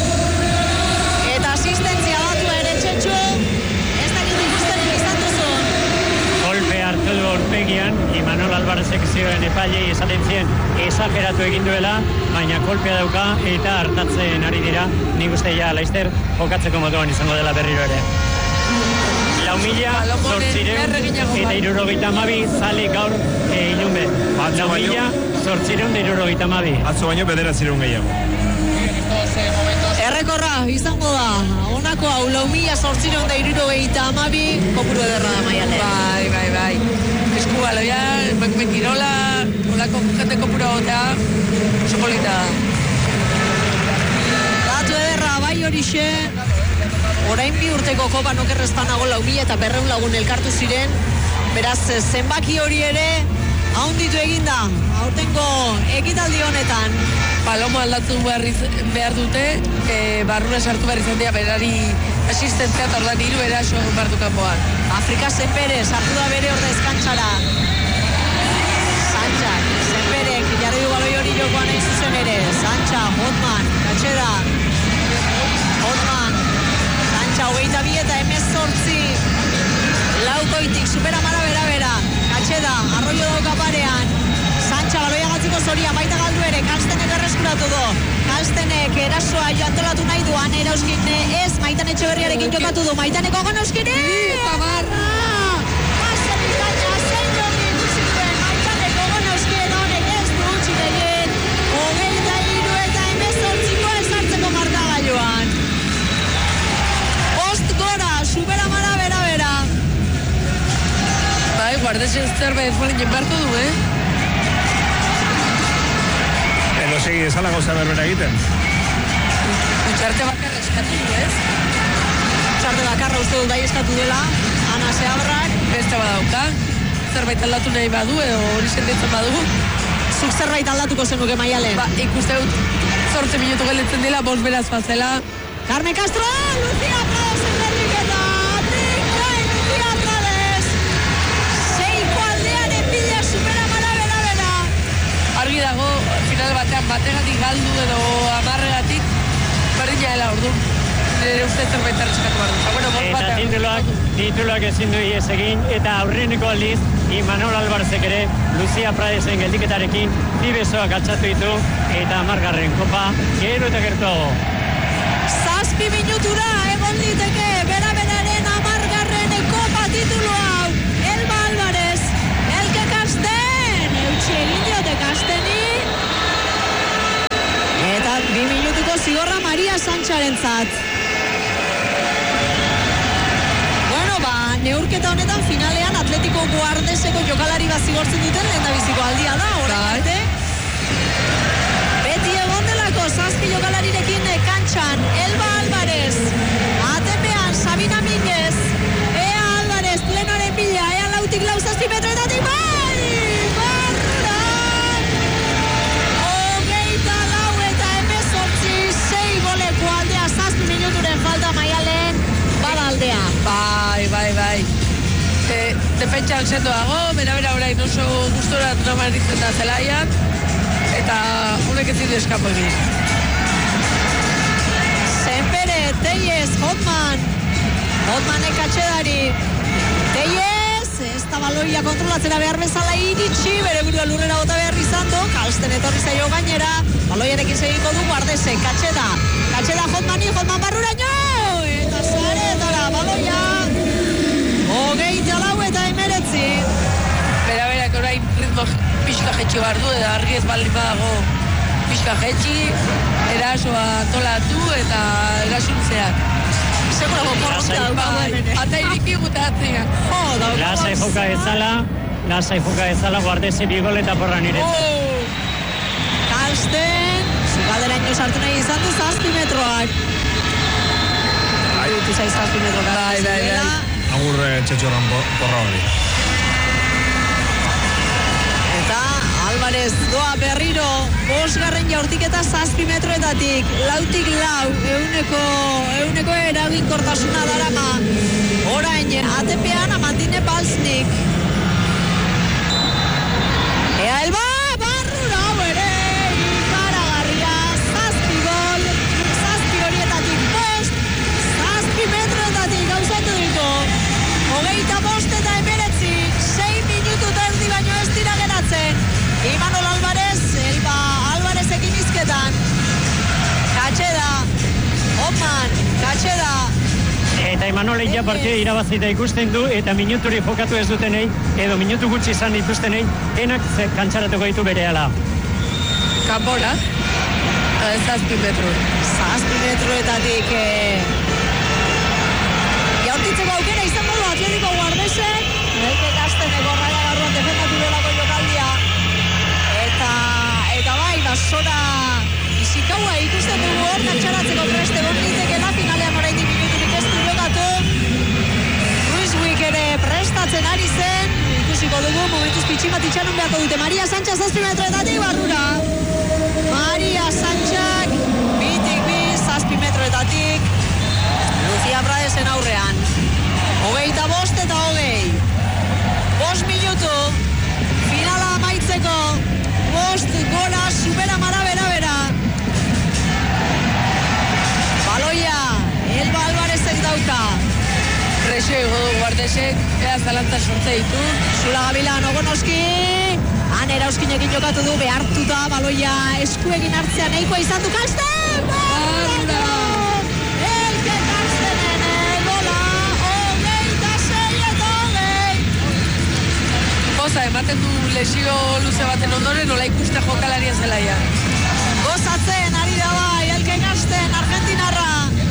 Eta asistentzia batu ere Txetxu, ez dakit ikusten izan duzun. Golpe hartu du aurpegian, Imanol Alvarezek zioen epailei esaten zien esageratu egin duela, baina kolpea dauka eta hartatzen ari dira, nik uste ja laizter jokatzeko moduan izango dela berriro ere. Lau mila, zortzireun, eta irurogeita amabi, zale gaur e, ilunbe. Lau mila, zortzireun da irurogeita amabi. Atzo baino bederatzireun gehiago. Errekorra izango da, honako hau lau mila zortzireun da irurogeita amabi, kopuru ederra da Maialen. Bai, bai, bai. Esku baloia, bekirola, olako jende kopuru gotea, oso polita da. Datu ederra, bai horixe, orain bi urteko kopan okerrezpan nago lau mila eta berreun lagun elkartu ziren, beraz zenbaki hori ere haunditu eginda, aurtengo ekitaldi honetan. Palomo aldatu behar dute, e, barruna sartu behar izan dira berari asistentzia eta ordan hiru eraso bardu kanpoan. Afrika Zenpere sartu da bere ordez kantxara. Santxa, Zenperek jarri du baloi hori jokoan nahi zuzen ere. Santxa, Hotman, katxeda. Hotman, Santxa, hogeita bi eta emezortzi. Laukoitik, superamara bera-bera. Katxeda, Arroyo dauka parean. Santxa, baloia gatziko zoria, baita galdu ere, Karstenek erreskuratu du. Karstenek erasoa joantolatu nahi duan, erauskin ez, Maitan Etxeberriarekin jokatu du. Maitaneko gonoskine! Tabarra! Bazen ikaina, zein jongi ikusituen, Maitaneko gonoskine honek ez du utxik egin. Hogeita hiru eta emezortziko esartzeko markagailuan. Bost gora, superamara bera-bera. Bai, Guardesen zerbait ezberdin beharko du, eh? Edo segi ezala gauza berbera egiten. Utxarte bakarra eskatu du, ez? Utxarte bakarra uste dut bai eskatu dela, Ana Seabrak. Beste badauka, zerbait aldatu nahi badu, edo hori senditzen badu. Zuk zerbait aldatuko zenuke Maialen. Ba, ikuste dut, zortzi minutu gelitzen dela, bost beraz bazela. Carmen Castro, Lucia Prades enberriketa, Bikain Lucia Prades. Seiko aldean enbidia superamara bera-bera. Argi dago, final batean bategatik galdu edo amarregatik, berdina dela orduan. Nire uste zerbait erreskatu behar dut. Bueno, bost Eta batean. tituloak, tituloak ezin du ies egin, eta aurreneko aldiz, Imanol Alvarezek ere, Lucia Pradesen geldiketarekin, bi besoak altxatu ditu, eta amargarren kopa, gero eta gertuago. Zazpi minutura egon liteke bera-beraren amargarren kopa titulu hau. Elba Alvarez, Elke Karsten, eutxi egin diote Karsteni. Eta bi minutuko zigorra Maria Santxarentzat. Guardeseko jokalari bat zigortzen duten lehen da biziko aldia da, orain arte. Beti egon delako zazpi jokalarirekin kantxan, Elba Álvarez, atepean Sabina Minguez, Ea Álvarez, plenoren bila, Ea lautik lau zazpi metroetatik, bai! Barrura! Hogeita lau eta emezortzi, sei goleko aldea, zazpi minuturen falta Maialen, bada aldea. Bai, bai, bai. E, defentsan sendo dago, bera-bera orain oso gustora traumaritzen da zelaian, eta honek ez ditu eskapo egin. Zenpere, Teiez, Hotman, Hotmanek atxedari, Teiez, ez da baloia kontrolatzera behar bezala iritsi, bere burua lurrera bota behar izan du, Kalsten etorri zaio gainera, baloiarekin segiko du Guardesek, Katxeda, Katxeda Hotmani, Hotman barruraino, eta zaretara, baloia, hogeita lau eta emeretzi. Bera-berak orain ritmo pixka jetxi behar du, eta argi ez baldin badago pixka jetxi, erasoa antolatu eta erasuntzeak. Segura bokorrotea daukagu hemen. Ata iriki gutatzea. Lasai joka ezala, lasai joka ezala, Guardese bigol eta porra niretzat. Oh! Kalsten, zugalderaino sartu nahi izan du zazpi metroak. Dutu zaiz zazpi metroak. Bai, bai, bai. Agur txetxorran porra hori. Eta Álvarez doa berriro, bosgarren jaurtiketa zazpi metroetatik, lautik lau, euneko, euneko eraginkortasuna darama. Orain, atepean Amandine Balsnik. Ea Elba, barrura bere, ikaragarria, zazpi gol, zazpi horietatik bost, zazpi metroetatik gauzatu ditu. Hogeita bost eta emeretzi, sei minutu terdi baino ez dira geratzen. Imanol Álvarez, Elba Álvarezekin izketan. Katxeda, Hotman, Katxeda. Eta Imanolek ja partida irabazita ikusten du, eta minuturi jokatu ez dutenei, edo minutu gutxi izan dituztenei, enak kantxaratuko ditu berehala. Kanpora, ez zazpi metro. Zazpi metroetatik eh... jaurtitzeko aukera izango du Atletiko Guardesek. Elke Kasten egorraia barruan defendatu delako jokaldia. Eta, eta bai, basora izikaua ikusten dugu hor, kantxaratzeko preste egon litekela, finalean oraindik minuturik ez du jokatu. Ruizwik ere prestatzen ari zen, ikusiko dugu, momentuz pitximat itxaron beharko dute. Maria Sánchez zazpi metroetatik barrura. Maria Sánchez, bitik bi, zazpi metroetatik. Lucia Pradesen aurrean. Hogeita bost eta hogei. Bost minutu. Finala amaitzeko. Bost gola supera mara bera-bera. Baloia. Elba Álvarezek dauka. Presio ego du Guardesek, ea zalantza sortze ditu. Zula Gabilan, Ogonoski. Han Erauskinekin jokatu du, behartuta baloia eskuegin hartzea nahikoa izan du. Kalsten! Barrura! Elke Kalstenen gola, hogeita sei eta hogei. Poza, ematen du lesio luze baten ondoren, nola ikuste jokalaria zelaia. Gozatzen, ari da bai, Elke Kalsten, Argentinarra.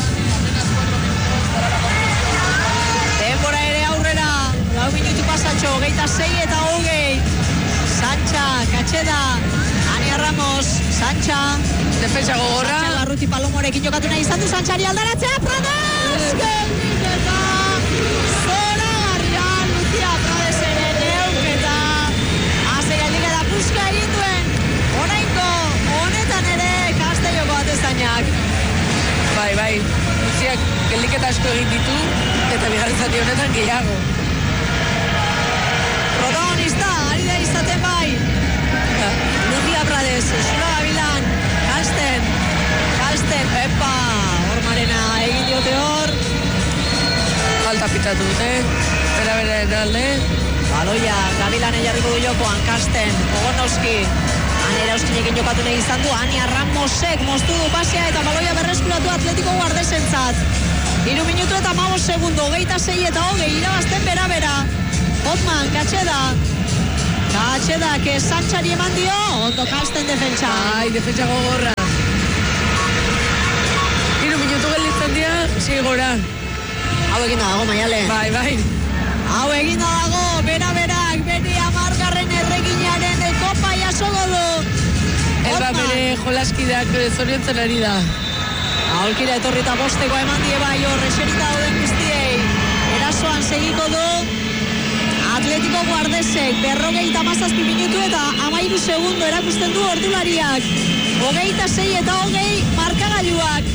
Denbora ere aurrera, lau minutu pasatxo, hogeita sei eta hogei. Santxa, Katxeda, Ania Ramos, Santxa. Defensa gogorra. Santxa Garruti Palomorekin jokatu nahi izan du, Santxari aldaratzea, Prades! Geldiketa, zora garrian, Lucia Pradeseren euketa. Haze geldiketa puska egin duen, orainko, honetan ere, Castelloko atezainak. Bai, bai, Luziak geldiketa asko egin ditu, eta bigarren zati honetan gehiago. Protagonista, ari da izaten bai. Lucia Prades, Zula Gabilan, Kalsten, Kalsten, epa, hor marena egin diote hor. Falta pitatu dute, bera-beraren alde. Baloia, Gabilan jarriko du jokoan, Kalsten, Ogonoski. Han Erauskinekin jokatu nahi izan du, Ania Ramosek moztu du pasea eta baloia berreskuratu Atletiko Guardesentzat. Hiru minutu eta hamabost segundo, hogeita sei eta hogei, irabazten bera-bera. Hotman, Katxeda. Katxeda, que Santxari eman dio, ondo Kalsten defentsa. Ai, defentsa gogorra. Hiru minutu gelditzen dira, sigora. Hau egin da dago, Maiale. Bai, bai. Hau eginda dago, bera-berak, bere amargarren erreginaren kopa jasoko du. Elba bere jolaskideak zoriontzen ari da. Aholkira etorri eta bosteko eman die bai hor, eserita dauden guztiei. Erasoan segiko du Atletico Guardesek, berrogeita hamazazpi minutu eta hamairu segundo erakusten du ordulariak. Hogeita sei eta hogei markagailuak.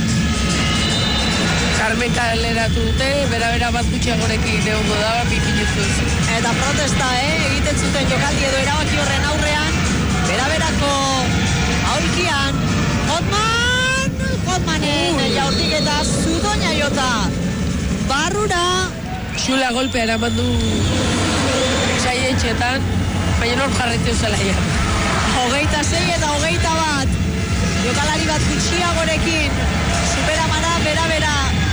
Carmen kaleratu dute, bera-bera bat gutxiagorekin egongo da, bikinituz. Eta protesta, eh, egiten zuten jokaldi edo erabaki horren aurrean. Bera-berako aurkian, Hotman, Hotmanen jaurtik eta Zudoña jota. Barrura. Xula golpea eraman du saietxetan, baina nor jarretu zelaian. Hogeita sei eta hogeita bat. Jokalari bat gutxiagorekin. Superamara, bera-bera.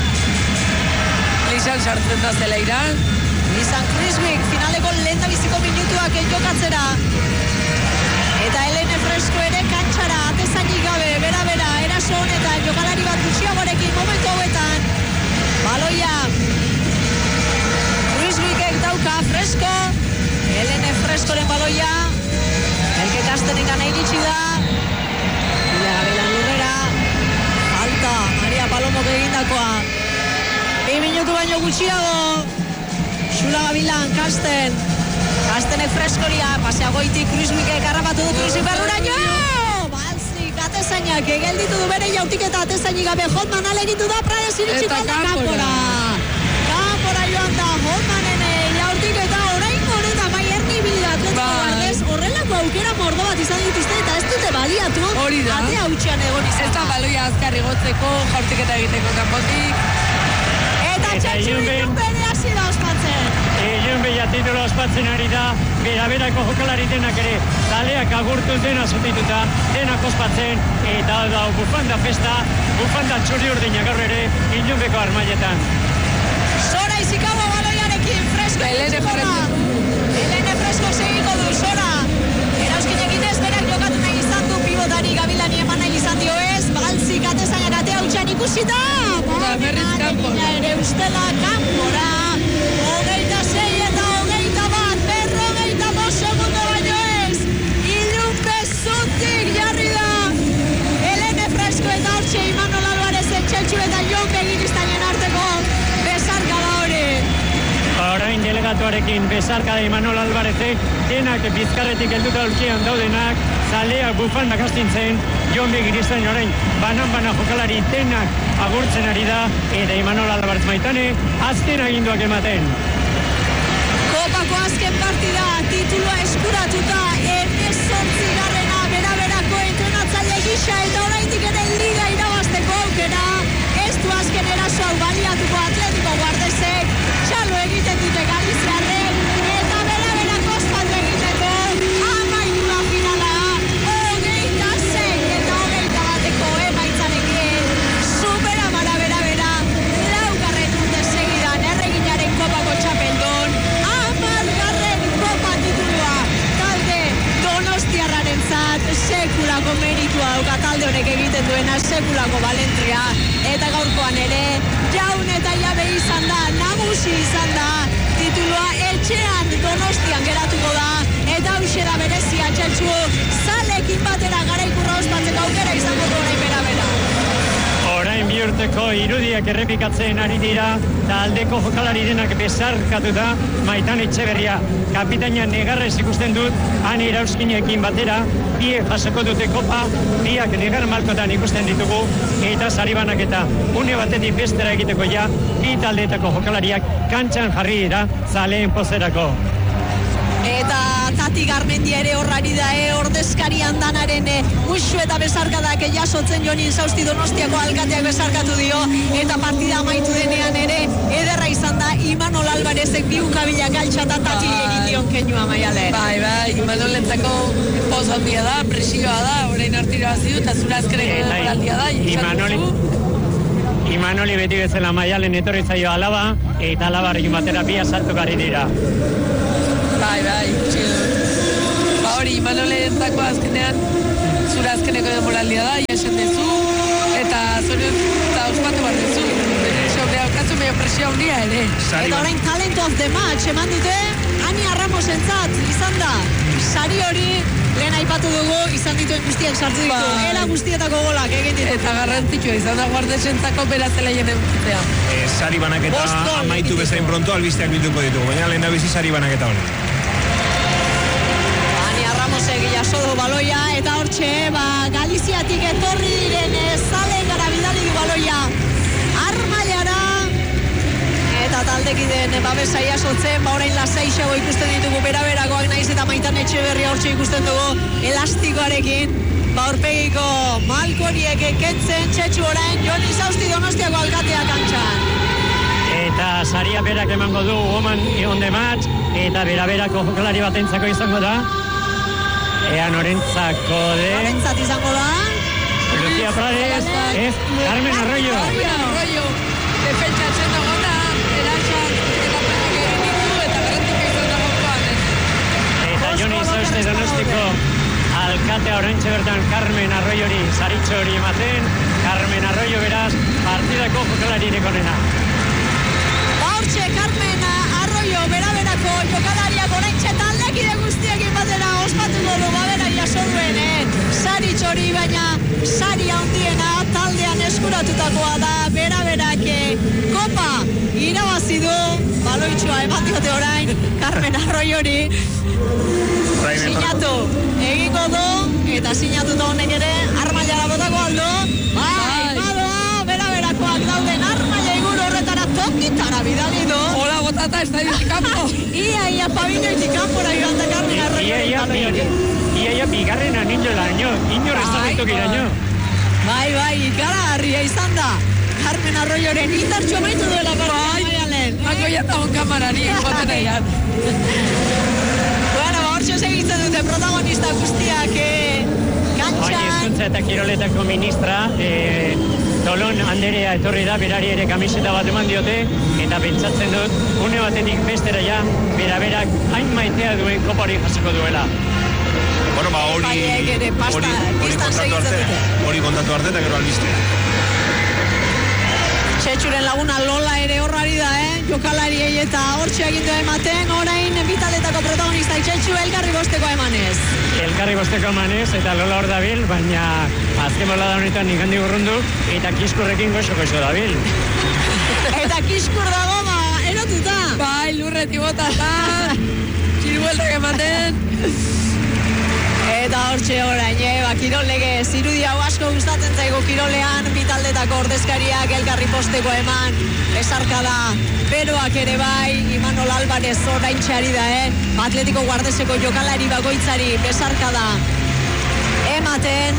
Lizan sartzen da zelaira. Lizan Krisvik, finaleko lehen da biziko minutuak jokatzera. Eta Helene Fresko ere kantxara, atezainik gabe, bera-bera, eraso honetan, jokalari bat gutxiagorekin momentu hauetan. Baloia. Krisvikek dauka, Fresko. Helene Freskoren baloia. Elke Kastenik gana iritsi da. Bila Gabilan lurrera. Falta, Maria Palomok egindakoa. Bi minutu baino gutxiago. Xula Gabilan, Kasten. Kastenek Freskoria, pasea goitik Krisvikek harrapatu du Krisvik barruraino. Balzik, atezainak egelditu du bere jautik eta atezainik gabe Hotman alegitu da Prades iritsi talde kanpora. Kanpora joan da Hotmanen jautik eta orain honetan bai erni bila Atletico Guardes horrelako aukera mordo bat izan dituzte eta ez dute baliatu. Hori da. Ate hautxean egon izan. Ez da baloia azkar igotzeko, jaurtiketa egiteko kanpotik. Eta txantxu bere hasi da ospatzen. Ilun Bella titula ospatzen ari da, bera-berako jokalari denak ere, zaleak agurtu dena zutituta, denak ospatzen, eta da bufanda festa, bufanda txuri urdina gaur ere, Ilun Beko armailetan. Sora izikago baloiarekin, Fresko. Helene Fresko. Helene Fresko segiko du, Sora. Erauskinekin ez berak jokatu nahi izan du pibotari Gabilani eman nahi izan dio ez, Balzik atezainak atea hutxean ikusita. Eta berriz kanpora. Ere ustela kanpora. Hogeita sei eta hogeita bat, berrogeita bost segundo baino ez. Ilun bezutik jarri da. Helene Fresko eta hortxe Imanol Alvarezen Txeltxu eta Jon Begiristainen arteko besarka da hori. Orain delegatuarekin besarka da Imanol Alvarezek, denak bizkarretik helduta aurkian daudenak, zaleak bufandak astintzen, Jon Begiristain orain banan-bana jokalari denak agurtzen ari da, eta Imanol Alvarez Maitane azken aginduak ematen. Kopako azken partida, titulua eskuratuta, hemezortzi garrena, bera-berako entrenatzaile gisa, eta oraindik ere liga irabazteko aukera, ez du azken eraso hau baliatuko Atletico Guardesek, txalo egiten dute Galiziarrek, eta bera-berako ospatu egiteko, amaitu da finala, hogeita sei eta hogeita bateko emaitzarekin, Superamara bera-bera, laugarren urte segidan erreginaren kopako txapeldun, amargarren kopa titulua, talde donostiarraren zat, sekulako meritua dauka talde honek egiten duena, sekulako balentria, eta gaurkoan ere, jaun eta jabe izan da, nagusi izan da, titulua etxean Donostian geratuko da, eta hauxe da berezia Txeltxu, zalekin batera garaikurra ospatzeko aukera izango du orain bera-bera. Orain bi urteko irudiak errepikatzen ari dira, eta aldeko jokalari denak besarkatu da, Maitan Etxeberria, kapitaina negarrez ikusten dut, han irauskinekin batera, biek jasoko dute kopa, biak negar malkotan ikusten ditugu, eta saribanak eta une batetik bestera egiteko ja, bi taldeetako jokalariak kantxan jarri dira, zaleen pozerako. Eta Tati Garmendia ere horrari da, e, ordezkarian danaren e, musu eta besarkadak jasotzen Jonin Sausti Donostiako alkateak besarkatu dio, eta partida amaitu denean ere, ederra izan da, Imanol Alvarezek bi ukabilak altxata Tati egin dion kenua Maialen. Bai, bai, Imanolentzako poz handia da, presioa da, orain artira bazidu, eta zura azkerek moraldia da. Imanoli, Imanoli beti bezala Maialen etorri zaio alaba, eta alabarri batera bi asaltu gari dira. Bai, bai, txil. Ba hori, Imanolentzako azkenean, zura azkeneko demoraldia da, jasen dezu, eta zorion, eta ospatu bat dezu. Sobre, haukazu medio presioa presio handia ere. Sari Eta ban- orain talent of the match eman dute Ani Arramosentzat izan da. Sari hori lehen aipatu dugu izan dituen guztiak sartu ditu. Bai. Era guztietako golak egin ditu. Eta garrantzitsua izan da guardesentzako berazelaien egitea. Eh, sari banaketa Bost gol amaitu egin bezain ditu. pronto albisteak bilduko ditugu, baina lehen bizi sari banaketa hori. Ani Arramosek jaso du baloia eta hortxe ba, Galiziatik etorri diren eh, zale gara bidali du baloia Armailara eta taldekideen babesa jasotzen, ba orain lasaixago ikusten ditugu beraberakoak naiz eta Maitan Etxeberria hortxe ikusten dugu elastikoarekin, ba aurpegiko malkoriek eketzen txetxu orain Jon Izausti Donostiako alkatea kantxan. Eta saria berak emango du woman on the match, eta beraberako jokalari batentzako izango da. Ea norentzako den... Norentzat izango da. Lucía Prades, ez Carmen Arroyo. Carmen Arroyo, defentsatzen dagona, eraxan, eta penak egin ditu, eta garrantzika izan dago joan. Eta Jon Izausti Donostiko alkatea oraintxe bertan Carmen Arroyori saritxo hori ematen. Carmen Arroyo beraz partidako jokalaririk onena. Hortxe Carmen Arroyo beraberako jokalariak oraintxe taldekide guztiekin batera ospatuko du babera jaso duen, eh? Sari txori, baina sari handiena taldean eskuratutakoa da beraberak kopa irabazi du, baloitxua eman diote orain Carmen Arroyori sinatu egingo du eta sinatuta honek ere Armailara botako aldo, bai, badoa beraberakoak dauden Armaila inguru horretara tokitara bidali du. Hola, botata, estadiotik kanpo. Ia, ia, pabinoitik kanpora joan da Carmen Ia, Arroyori ia, baloiari. ia, ia, bigarren anillo laino, inor ez da Bai, ditu giraino. Bai, bai, ikaragarria izan da. Carmen Arroyoren indartxo maitu duela Bai, Maialen. Hango jatagon kamarari, joten eian. Bueno, ba, hortxo segitzen dute protagonista guztiak, eh, Oin kantxan. hezkuntza eta kiroletako ministra, eh, Tolon Anderea etorri da, berari ere kamiseta bat eman diote, eta pentsatzen dut, une batetik bestera ja, beraberak hain maitea duen kopa hori jasoko duela. Bueno, ba, hori... Epaileek ere pasta hori- hori pistan kontatu segitzen arte, dute. Hori kontatu arte eta gero albistea. Txetxuren laguna Lola ere horrari da, eh? Jokalariei eta hortxe egindu ematen, orain bitaldetako protagonista Txetxu elkarri bosteko emanez. Elkarri bosteko emanez, eta Lola hor dabil, baina azken bola da honetan ikandi urrundu, eta kiskurrekin goxo-goxo dabil. Eta kiskur dago, ba, erotuta. Bai, lurreti botata, txirueltak ematen. Eta hortxe orain, eh, ba, kirol lege zirudi hau asko gustatzen zaigu kirolean, bitaldetako ordezkariak elkarri posteko eman, esarka da, beroak ere bai, Imanol Alvarez orain txari da, eh, Atletiko Guardeseko jokalari bakoitzari besarka da ematen,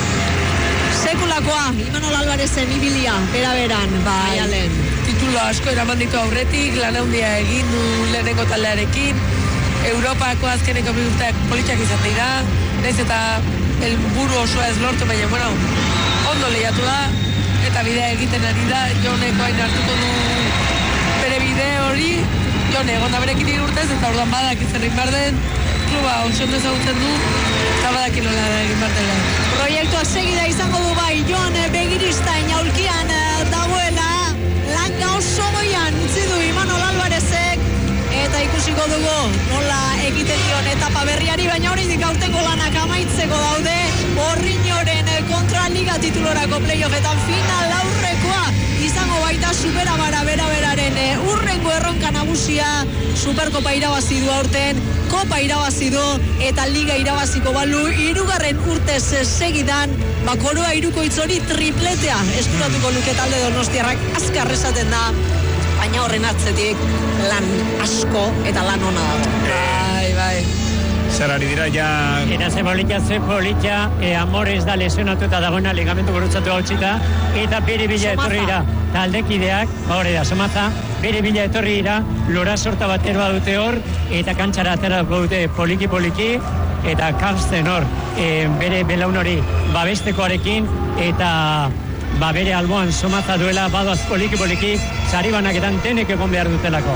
sekulakoa, Imanol Alvarezen ibilia, bera-beran, Bai, Maialen. titulo asko eraman ditu aurretik, lan handia egin du lehenengo taldearekin, Europako azkeneko bi urteak politxak izate dira, naiz eta helburu osoa ez lortu, baina, bueno, ondo lehiatu da, eta bidea egiten ari da, Joneko hain hartuko du bere bide hori, Jone, egon da berekin hiru urtez, eta orduan badak izerrin behar den, kluba oso ondo ezagutzen du, eta badak inola egin behar dela. Proiektuak segida izango du bai, Jon Begiristain aulkian eh, dagoela, langa oso goian utzi du Imanol Alvarezek, eta ikusiko dugu nola egiten dion etapa berriari, baina oraindik aurtengo lanak amaitzeko daude, Orriñoren kontra liga titulorako playoffetan final aurrekoa izango baita Superamara beraberaren urrengo erronka nagusia, Superkopa irabazi du aurten, Kopa irabazi du eta liga irabaziko balu hirugarren urtez segidan, ba koroa hirukoitz hori tripletea eskuratuko luke talde donostiarrak, azkar esaten da. Baina horren atzetik lan asko eta lan ona dago. Bai, bai. Zer ari dira, ja... Eta ze politia, ze politia, e, Amores da lesionatuta dagoena, ligamentu gurutzatu hau txita, eta bere bila Somaza. etorri dira taldekideak, hori da, Somaza, bere bila etorri dira, lora sorta bateroa dute hor, eta kantxara aterako dute poliki-poliki, eta Karsten hor, e, bere belaun hori babestekoarekin, eta ba bere alboan Somaza duela, badoaz poliki-poliki, sari banaketan denek egon behar dutelako.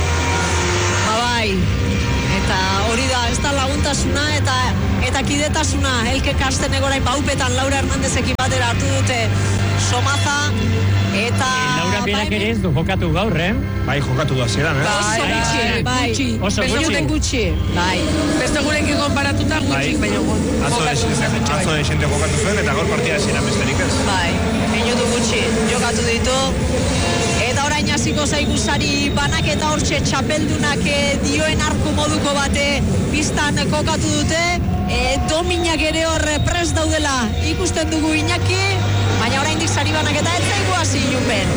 Ba bai, eta hori da, ez da laguntasuna eta eta kidetasuna, elke Karsten egorain baupetan Laura Hernandezekin batera hartu dute Somaza, eta... Laura berak ere ez du jokatu gaur, eh? Bai, jokatu da ziren, eh? Oso gutxi, bai. Oso Beste gutxi. Bai. Beste gurekin konparatuta gutxi, baina Atzo de xente jokatu zuen, eta gaur partida ziren besterik ez. Bai, minutu gutxi jokatu ditu. Eta orain hasiko zaigu sari banak eta hortxe txapeldunak dioen arku moduko bate pistan kokatu dute. E, dominak ere hor prest daudela ikusten dugu Iñaki, baina oraindik sari banak eta ez zaigu hasi Ilunben.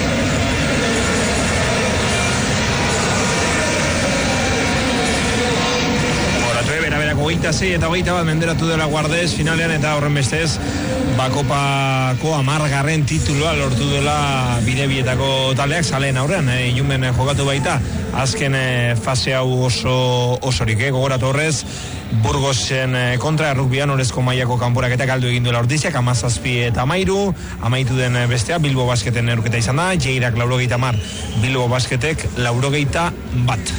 Beraberako hogeita sei eta hogeita bat menderatu dela Guardés finalean, eta horren bestez bakopako amargarren tituloa lortu dela bidebietako taldeak zaleen aurrean, eh, Ilunben jokatu baita azken eh, fase hau oso osorik, eh, gogoratu horrez Burgosen eh, kontra errukbian orezko mailako kanporaketak galdu egin duela Ordiziak hamazazpi eta hamairu, amaitu den eh, bestea Bilbo Basketen eruketa izan da, Jeirak laurogeita hamar, Bilbo Basketek laurogeita bat.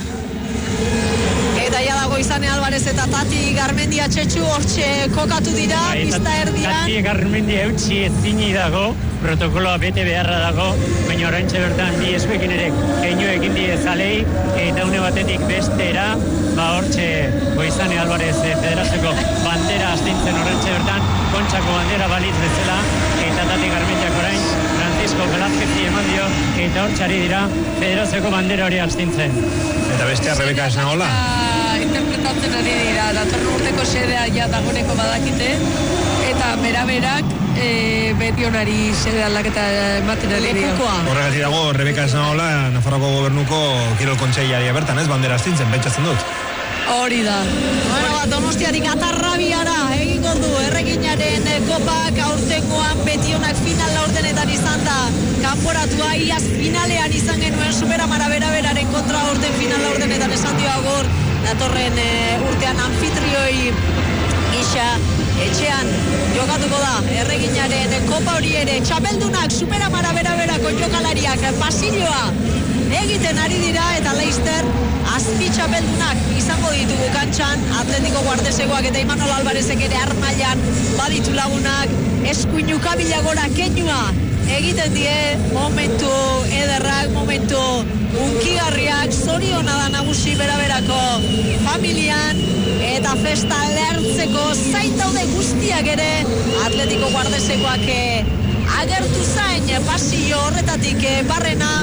Eta ja dago Izane Alvarez eta Tati Garmendia Txetxu hortxe kokatu dira, pista erdian. Tati Garmendia eutxi ezini dago, protokoloa bete beharra dago, baina oraintxe bertan bi eskuekin ere keinu egin die zalei, eta une batetik bestera, ba hortxe Izane Alvarez federatzeko bandera astintzen oraintxe bertan, kontxako bandera balitz bezala, eta Tati Garmendiak orain Francisco Velázquezi eman dio, eta hortxari dira federatzeko bandera hori astintzen. Eta bestea Rebeka Esnaola. Interpretatzen ari dira, datorren urteko xedea ja dagoneko badakite, eta beraberak e, beti honari xede aldaketa ematen ari dira. Horregatik dago Rebeka Esnaola Nafarroko gobernuko kirol kontseilari bertan, ez, bandera astintzen, pentsatzen dut. Hori da. Bueno, bat, Donostiarik atarrabiara egingo du erreginaren kopak aurtengoan betionak final laurdenetan izan da. Kanporatua iaz finalean izan genuen Superamara beraberaren kontra aurten final laurdenetan esan dio agor. Datorren e, urtean anfitrioi gisa etxean jokatuko da erreginaren kopa hori ere. Txapeldunak Superamara beraberako jokalariak pasilloa egiten ari dira, eta Leicester azpi txapeldunak izango ditugu kantxan, Atletico Guardesegoak eta Imanol Alvarezek ere armailan baditu lagunak, eskuinu kabilagora keinua egiten die, momentu ederrak, momentu unkigarriak, zoriona da nagusi beraberako familian, eta festa lertzeko zain daude guztiak ere, Atletico Guardesegoak agertu zain pasillo horretatik barrena,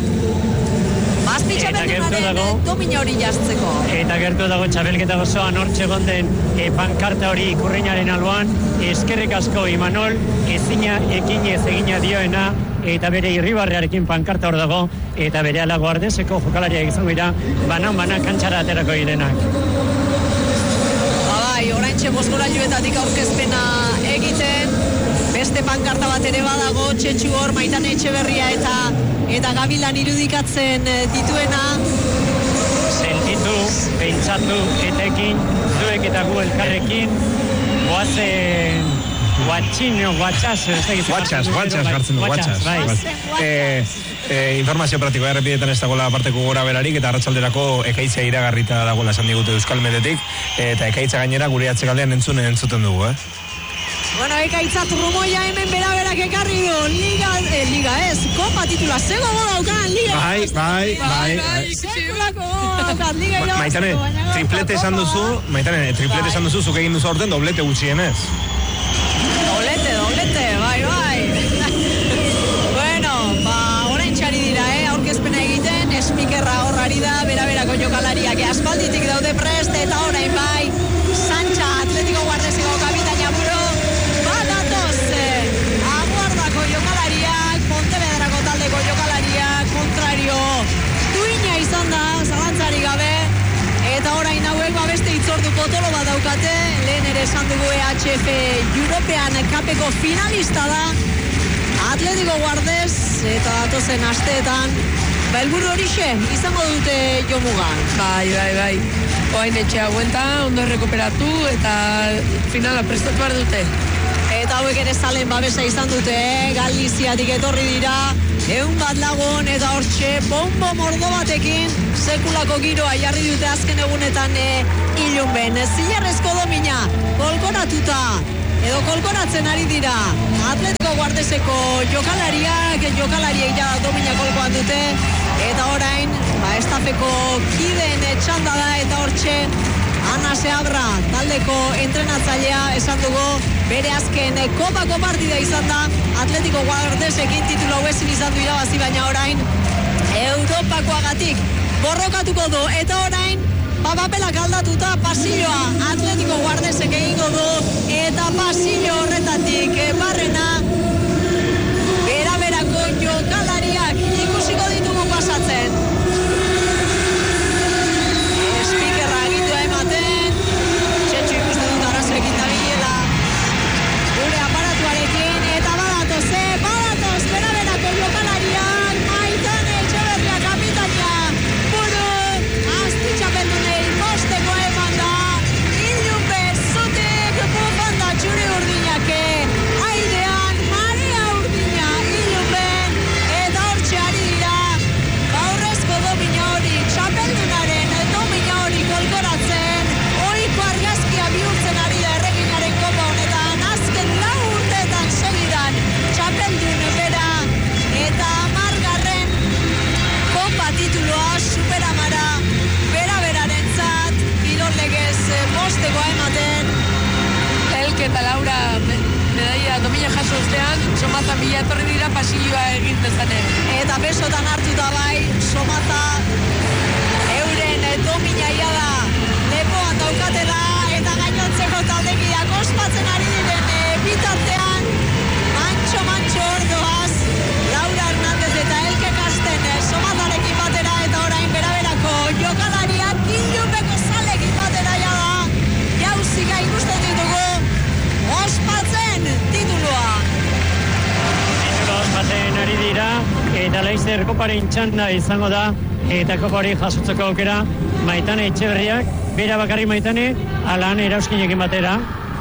azpi txapeldunaren domina hori jaztzeko. Eta gertu dago txapelketa gozoan hortxe gonden e, pankarta hori ikurriñaren alboan, eskerrik asko Imanol, ezina ekinez egina dioena, eta bere irribarrearekin pankarta hor dago, eta bere ala Guardeseko jokalariak izango dira, banan-banan kantxara aterako direnak. Bai, oraintxe bosgorailuetatik aurkezpena egiten, beste pankarta bat ere badago, Txetxu hor, Maitane Etxeberria eta eta Gabilan irudikatzen dituena. Sentitu, pentsatu, etekin, zuek eta gu elkarrekin, goazen guatxin, guatxas, guatxas, guatxas gartzen du, guatxas. Eh, eh, informazio praktikoa errepidetan ez dagoela parteko gora berarik, eta arratsalderako ekaitza iragarrita dagoela esan digute Euskal Medetik, eta ekaitza gainera gure atzekaldean entzun entzuten dugu, eh? Bueno, ekaitza turrumoia hemen beraberak ekarri du, liga, eh, liga ez, kopa titula, zego godaukan, liga. Bai, bai, bai. Sekulako godaukan, liga irabazteko. Maitane, triplete esan duzu, Maitane, triplete esan duzu, zuk egin duzu aurten doblete gutxienez. Doblete, doblete, bai, bai. Bueno, ba, orain txari dira, eh, aurkezpena egiten, espikerra horrari da, beraberako jokalariak, aspalditik daude prest, eta orain bai, Santxa, Atletico Guardeseko kapitaina buru, jokalariak, Pontevedrako taldeko jokalariak, kontrario duina izan da, zalantzari gabe, eta orain hauek beste hitzordu potolo bat daukate, lehen ere esan dugu E H F European Cupeko finalista da, Atletico Guardes, eta datozen asteetan, ba, helburu horixe, izango dute jomuga. Bai, bai, bai. Oain etxea guenta, ondo errekuperatu, eta finala prestatu behar dute. Eta hauek ere zalen babesa izan dute, eh? Galiziatik etorri dira, egun bat lagun, eta hortxe, bombo mordo batekin, sekulako giroa jarri dute azken egunetan eh, Ilunben. Zilarrezko domina, kolkonatuta, edo kolkonatzen ari dira, Atletico Guardes Guardeseko jokalariak, jokalariek ja domina kolkoan dute, eta orain, ba, estafeko kideen txanda da, eta hortxe, Ana Seabra, taldeko entrenatzailea, esan dugu, bere azken kopako partida izan da, Atletico Guardesekin titulu hau ezin izan du irabazi, baina orain, Europakoagatik borrokatuko du, eta orain, papelak aldatuta pasilloa Atletico Guardesek egingo du, eta pasillo horretatik barrena, bera-berako jokalariak ikusiko ditugu pasatzen. Speakerra egitua ematen, txetxo ikusten dut arazoekin da bilela, gure aparatuarekin, eta badatoz, ze, badatoz, bera-berako jokalariak, Maitane Etxeberria kapitaina, buru, azti txapeldunei, bosteko eman da, ilunpe zutik, bufanda txuri urdinake, airean, marea urdina, ilunpen, eta hortxe ari dira, baurrezko domina hori, txapeldunaren domina hori golkoratzen, ohiko argazkia bihurtzen ari da erreginaren kopa honetan, azken lau urteetan segidan, txapeldun bera, eta amargarren kopa tituloa superamara, bera-beraren zat, kirollegez bostekoa ematen. Elke eta Laura medaia domina jaso ostean, Somata mila etorri dira pasilloa egin dezanen. Eta besotan hartuta bai, Somata euren dominaia da, lepoan daukatela, eta gainontzeko taldekiak ospatzen ari diren e, bitartean, mantxo-mantxo ordoaz, Laura Hernández eta Elke Kasten e, Somatarekin batera, eta orain bera-berako jokalariak ilunpeko zalekin batera jada, jauzika ikusten ditugu, ospatzen titulua. Titulua ospatzen ari dira, eta Laizzer koparen txanda izango da, eta kopa hori jasotzeko aukera Maitane Etxeberriak, bera bakarri Maitane, alan erauskinekin batera.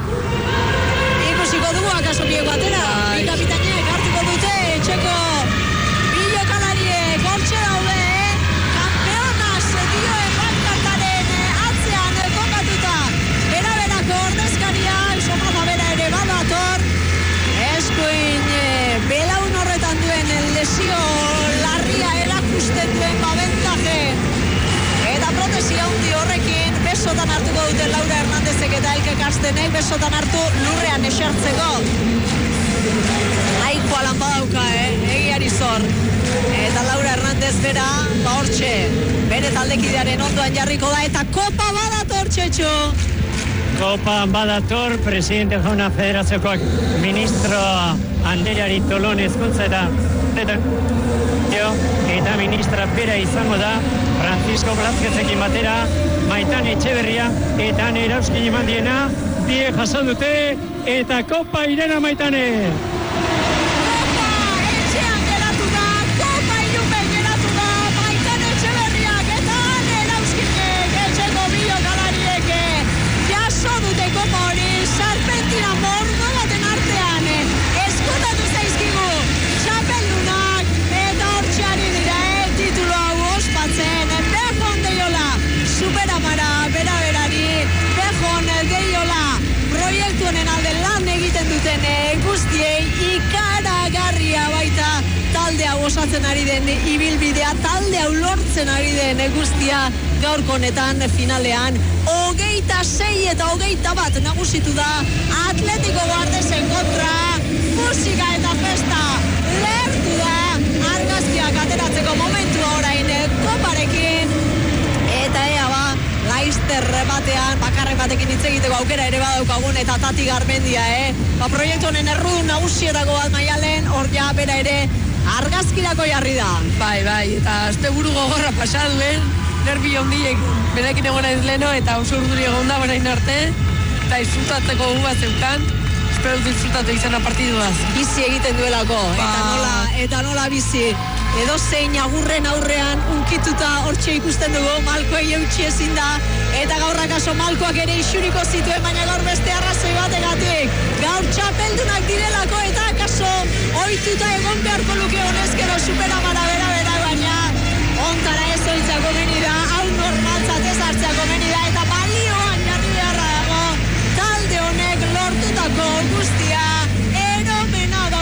Ikusiko dugu akaso biek batera, bi kapitainek hartuko dute, etxeko bi jokalariek hortxe daude, kampeonas dioen bankartaren atzean kokatuta, bera-berako ordezkariak, Somata bera ere badator, eskuin belaun horretan duen lesio larria erakusten duen babentaje, eta protesia hundi horrekin besotan hartuko dute Laura Hernandezek eta Elke Kastenek, besotan hartu lurrean esertzeko. Aiko alan badauka, eh? Egiari zor. Eta Laura Hernandez bera, ba hortxe, bere taldekidearen ondoan jarriko da, eta kopa badator, txetxo. Kopa badator, presidente jauna federaziokoak ministro Anderari Tolon ezkuntza eta eta ministra bera izango da Francisco Blázquezekin batera, Maitane Etxeberria eta Nerauskin eman diena, die jaso dute eta kopa Irena Maitane. Kopa etxean geratu da, kopa ilunpen geratu da, Maitane Etxeberriak eta Nerauskinek etxeko bi jokalariek jaso dute kopa hori, serpentina mordo baten artean, eskutatu zaizkigu txapeldunak, eta hortxe ari dira, eh, titulu hau ospatzen, Bejon deiola, superamara, bera-berari, Bejon deiola, proiektu honen alde lan egiten duten guztiei, ikaragarria baita talde hau osatzen ari den ibilbidea, talde hau lortzen ari den guztia gaurko honetan finalean, hogeita sei eta hogeita bat nagusitu da Atletico Guardesen kontra, musika eta festa lertu da, argazkiak ateratzeko momentua orain koparekin, eta ea ba, Laizter batean, bakarren batekin hitz egiteko aukera ere badaukagun, eta Tati Garmendia, eh? Ba, proiektu honen erru nagusietako bat Maialen, hor ja bera ere argazkirako jarri da. Bai, bai, eta azte buru gogorra pasa duen, nerbi hondiek berekin egon ez leno, eta oso urduri egon da berain arte, eta izultatzeko gu bat zeukan, espero dut izultatu izan partiduaz. Bizi egiten duelako, ba. eta nola, eta nola bizi. Edo zein agurren aurrean unkituta hortxe ikusten dugu, Malkoei eutxi ezin da, eta gaur akaso Malkoak ere isuriko zituen, baina gaur beste arrazoi bategatik. Gaur txapeldunak direlako, eta akaso ohituta egon beharko luke honezkero superamara